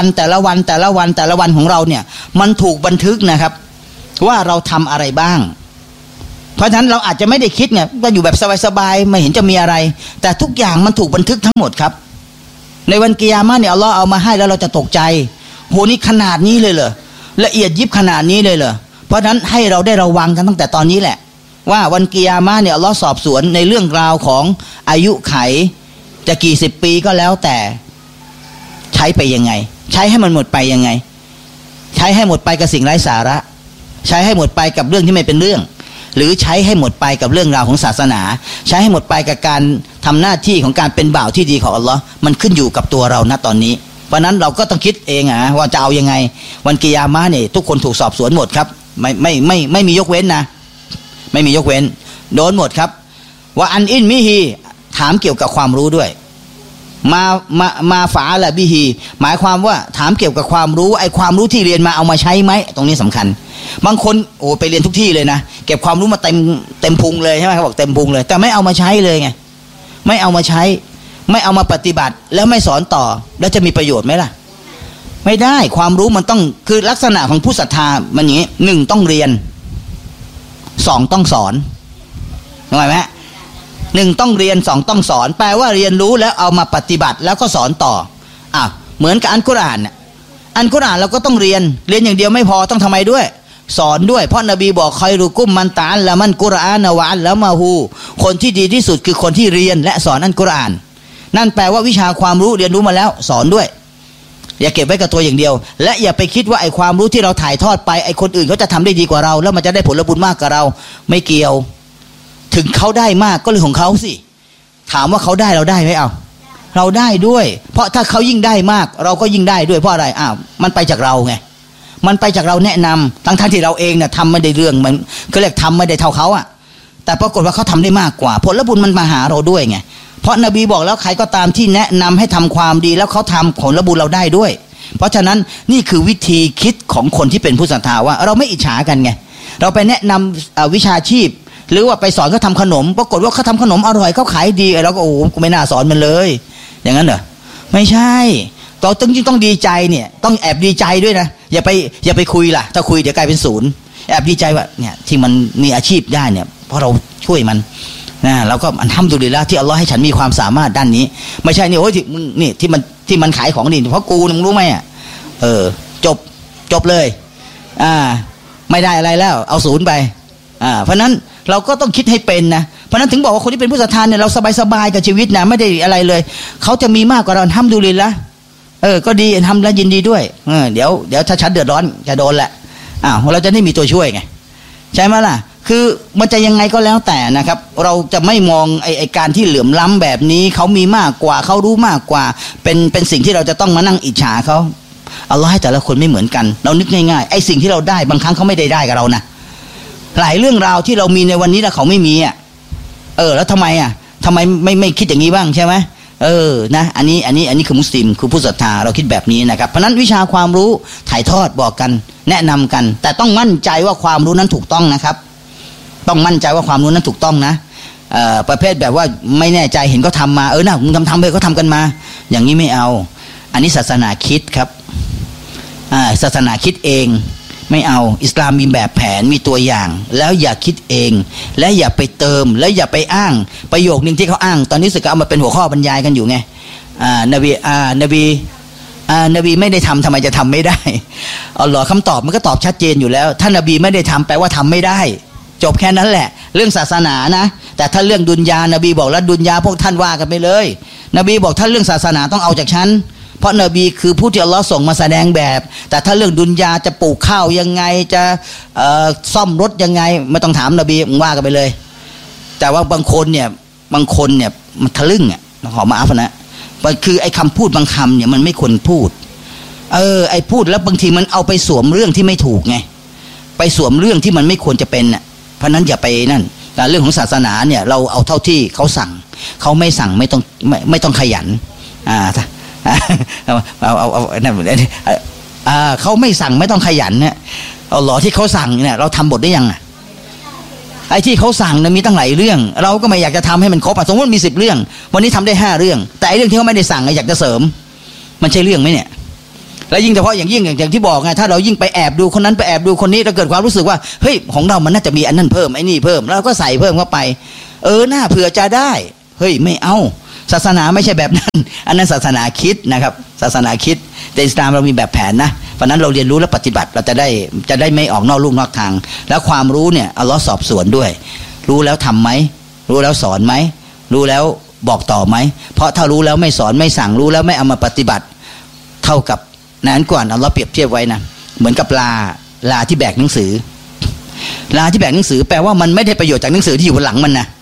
ของเราเนี่ยมันถูกบันทึกนะครับว่าเราทำอะไรบ้างเพราะฉะนั้นเราอาจจะไม่ได้คิดไงก็อยู่แบบสบายๆไม่เห็นจะมีอะไรแต่ทุกอย่างมันถูกบันทึกทั้งหมดครับในวันกิยามะห์เนี่ยอัลเลาะห์เอามาให้แล้วเราจะตกใจโหนี่ขนาดนี้เลยเหรอละเอียดยิบขนาดนี้เลยเหรอเพราะฉะนั้นให้เราได้ระวังกันตั้งแต่ตอนนี้แหละว่าวันกิยามะห์เนี่ยอัลเลาะห์สอบสวนในเรื่องราวของอายุไขจะกี่สิบปีก็แล้วแต่ใช้ไปยังไงใช้ให้มันหมดไปยังไงใช้ให้หมดไปกับสิ่งไร้สาระใช้ให้หมดไปกับเรื่องที่ไม่เป็นเรื่องหรือใช้ให้หมดไปกับเรื่องราวของศาสนาใช้ให้หมดไปกับการทำหน้าที่ของการเป็นบ่าวที่ดีของอัลลอฮ์มันขึ้นอยู่กับตัวเราณตอนนี้เพราะนั้นเราก็ต้องคิดเองว่าจะเอายังไงวันกิยามะห์เนี่ยทุกคนถูกสอบสวนหมดครับไม่มียกเว้นนะไม่มียกเว้นโดนหมดครับว่าอันอินมิฮีถามเกี่ยวกับความรู้ด้วยมาฝาละบิฮีหมายความว่าถามเกี่ยวกับความรู้ไอ้ความรู้ที่เรียนมาเอามาใช้ไหมตรงนี้สำคัญบางคนโอ้ไปเรียนทุกที่เลยนะเก็บความรู้มาเต็มพุงเลยใช่ไหมเขาบอกเต็มพุงเลยแต่ไม่เอามาใช้เลยไงไม่เอามาใช้ไม่เอามาปฏิบัติแล้วไม่สอนต่อแล้วจะมีประโยชน์ไหมล่ะไม่ได้ความรู้มันต้องคือลักษณะของผู้ศรัทธามันอย่างนี้1ต้องเรียน2ต้องสอนเข้าใจไหม1ต้องเรียน2ต้องสอนแปลว่าเรียนรู้แล้วเอามาปฏิบัติแล้วก็สอนต่อเหมือนกับอัลกุรอานเนี่ยอัลกุรอานเราก็ต้องเรียนอย่างเดียวไม่พอต้องทำไมด้วยสอนด้วยเพราะนบีบอกคอยรุกุมมันตะอัลละมันกุรอานวะอัลละมาฮูคนที่ดีที่สุดคือคนที่เรียนและสอนอัลกุรอานนั่นแปลว่าวิชาความรู้เรียนรู้มาแล้วสอนด้วยอย่าเก็บไว้กับตัวอย่างเดียวและอย่าไปคิดว่าไอ้ความรู้ที่เราถ่ายทอดไปไอ้คนอื่นเขาจะทำได้ดีกว่าเราแล้วมันจะได้ผลบุญมากกว่าเราไม่เกี่ยวถึงเขาได้มากก็เรื่องของเขาสิถามว่าเขาได้เราได้ไหมเราได้ด้วยเพราะถ้าเขายิ่งได้มากเราก็ยิ่งได้ด้วยเพราะอะไรมันไปจากเราไงมันไปจากเราแนะนำทั้งที่เราเองเนี่ยทำไม่ได้เรื่องมันก็เรียกทำไม่ได้เท่าเขาแต่ปรากฏว่าเขาทำได้มากกว่าผลบุญมันมาหาเราด้วยไงเพราะนบีบอกแล้วใครก็ตามที่แนะนำให้ทำความดีแล้วเขาทำผลบุญเราได้ด้วยเพราะฉะนั้นนี่คือวิธีคิดของคนที่เป็นผู้ศรัทธาว่าเราไม่อิจฉากันไงเราไปแนะนำวิชาชีพหรือว่าไปสอนเขาทำขนมปรากฏว่าเขาทำขนมอร่อยเขาขายดีเราก็โอ้กูไม่น่าสอนมันเลยอย่างนั้นเหรอไม่ใช่เราต้องดีใจเนี่ยต้องแอบดีใจด้วยนะอย่าไปคุยล่ะถ้าคุยเดี๋ยวกลายเป็นศูนย์แอบดีใจว่าเนี่ยที่มันมีอาชีพได้เนี่ยเพราะเราช่วยมันนะเราก็อัลฮัมดุลิลละห์ที่อัลลอฮ์ให้ฉันมีความสามารถด้านนี้ไม่ใช่นี่โอ้ยนี่ที่มันขายของนี่เพราะกูมึงรู้ไหมจบเลยไม่ได้อะไรแล้วเอาศูนย์ไปเพราะนั้นเราก็ต้องคิดให้เป็นนะเพราะนั้นถึงบอกว่าคนที่เป็นผู้ศรัทธาเนี่ยเราสบายกับชีวิตนะไม่ได้อะไรเลยเขาจะมีมากกว่าเราอัลฮัมดุลิลละห์ก็ดีทำแล้วยินดีด้วยเดี๋ยวถ้าฉันเดือดร้อนจะโดนแหละเราจะได้มีตัวช่วยไงใช่ไหมล่ะคือมันจะยังไงก็แล้วแต่นะครับเราจะไม่มองไอการที่เหลื่อมล้ำแบบนี้เขามีมากกว่าเขารู้มากกว่าเป็นสิ่งที่เราจะต้องมานั่งอิจฉาเขาอัลลอฮ์ให้แต่ละคนไม่เหมือนกันเรานึกง่ายๆไอสิ่งที่เราได้บางครั้งเขาไม่ได้กับเรานะหลายเรื่องราวที่เรามีในวันนี้แล้วเขาไม่มีแล้วทำไมไม่คิดอย่างนี้บ้างใช่ไหมนะอันนี้คือมุสลิมคือผู้ศรัทธาเราคิดแบบนี้นะครับเพราะนั้นวิชาความรู้ถ่ายทอดบอกกันแนะนำกันแต่ต้องมั่นใจว่าความรู้นั้นถูกต้องนะครับต้องมั่นใจว่าความรู้นั้นถูกต้องนะประเภทแบบว่าไม่แน่ใจเห็นเขาทำมานะมึงทำไปเขาทำกันมาอย่างนี้ไม่เอาอันนี้ศาสนาคิดครับศาสนาคิดเองไม่เอาอิสลามมีแบบแผนมีตัวอย่างแล้วอย่าคิดเองและอย่าไปเติมและอย่าไปอ้างประโยคนึงที่เขาอ้างตอนนี้สึกเอามาเป็นหัวข้อบรรยายกันอยู่ไงนบีไม่ได้ทำไมจะทำไม่ได้อัลลอฮ์คำตอบมันก็ตอบชัดเจนอยู่แล้วถ้านบีไม่ได้ทำแปลว่าทำไม่ได้จบแค่นั้นแหละเรื่องศาสนานะแต่ถ้าเรื่องดุนยานบีบอกแล้วดุนยาพวกท่านว่ากันไปเลยนบีบอกถ้าเรื่องศาสนาต้องเอาจากฉันเพราะนบีคือผู้ที่อัลลอฮ์ส่งมาแสดงแบบแต่ถ้าเรื่องดุนยาจะปลูกข้าวยังไงจะซ่อมรถยังไงไม่ต้องถามนบีมึงว่ากันไปเลยแต่ว่าบางคนเนี่ยมันทะลึ่งขอมาอัฟนะคือไอ้คำพูดบางคำเนี่ยมันไม่ควรพูดไอ้พูดแล้วบางทีมันเอาไปสวมเรื่องที่ไม่ถูกไงไปสวมเรื่องที่มันไม่ควรจะเป็นเพราะนั้นอย่าไปนั่นแต่เรื่องของศาสนาเนี่ยเราเอาเท่าที่เขาสั่งเขาไม่สั่งไม่ต้องขยันเขาไม่สั่งไม่ต้องขยันเนี่ยเอาหรอที่เขาสั่งเนี่ยเราทำบทได้ยังไอ้ที่เขาสั่งเนี่ยมีตั้งหลายเรื่องเราก็ไม่อยากจะทำให้มันครบสมมติมี10เรื่องวันนี้ทำได้5เรื่องแต่ไอ้เรื่องที่เขาไม่ได้สั่งอยากจะเสริมมันใช่เรื่องไหมเนี่ยแล้วยิ่งเฉพาะอย่างที่บอกไงถ้าเรายิ่งไปแอบดูคนนั้นไปแอบดูคนนี้เราเกิดความรู้สึกว่าเฮ้ยของเรามันน่าจะมีอันนั้นเพิ่มไอ้นี่เพิ่มแล้วก็ใส่เพิ่มเข้าไปน่าเผื่อจะได้เฮ้ยไม่เอาศาสนาไม่ใช่แบบนั้นอันนั้นศาสนาคิดนะครับศาสนาคิดแต่อิสลามเรามีแบบแผนนะเพราะนั้นเราเรียนรู้และปฏิบัติเราจะได้ไม่ออกนอกลู่นอกทางแล้วความรู้เนี่ยอัลเลาะห์สอบสวนด้วยรู้แล้วทำไหมรู้แล้วสอนไหมรู้แล้วบอกต่อไหมเพราะถ้ารู้แล้วไม่สอนไม่สั่งรู้แล้วไม่เอามาปฏิบัติเท่ากับนั้นก่อนอัลลอฮ์เปรียบเทียบไว้นะเหมือนกับลาที่แบกหนังสือลาที่แบกหนังสือแปลว่ามันไม่ได้ประโยชน์จากหนังสือที่อยู่บนหลังมันนะ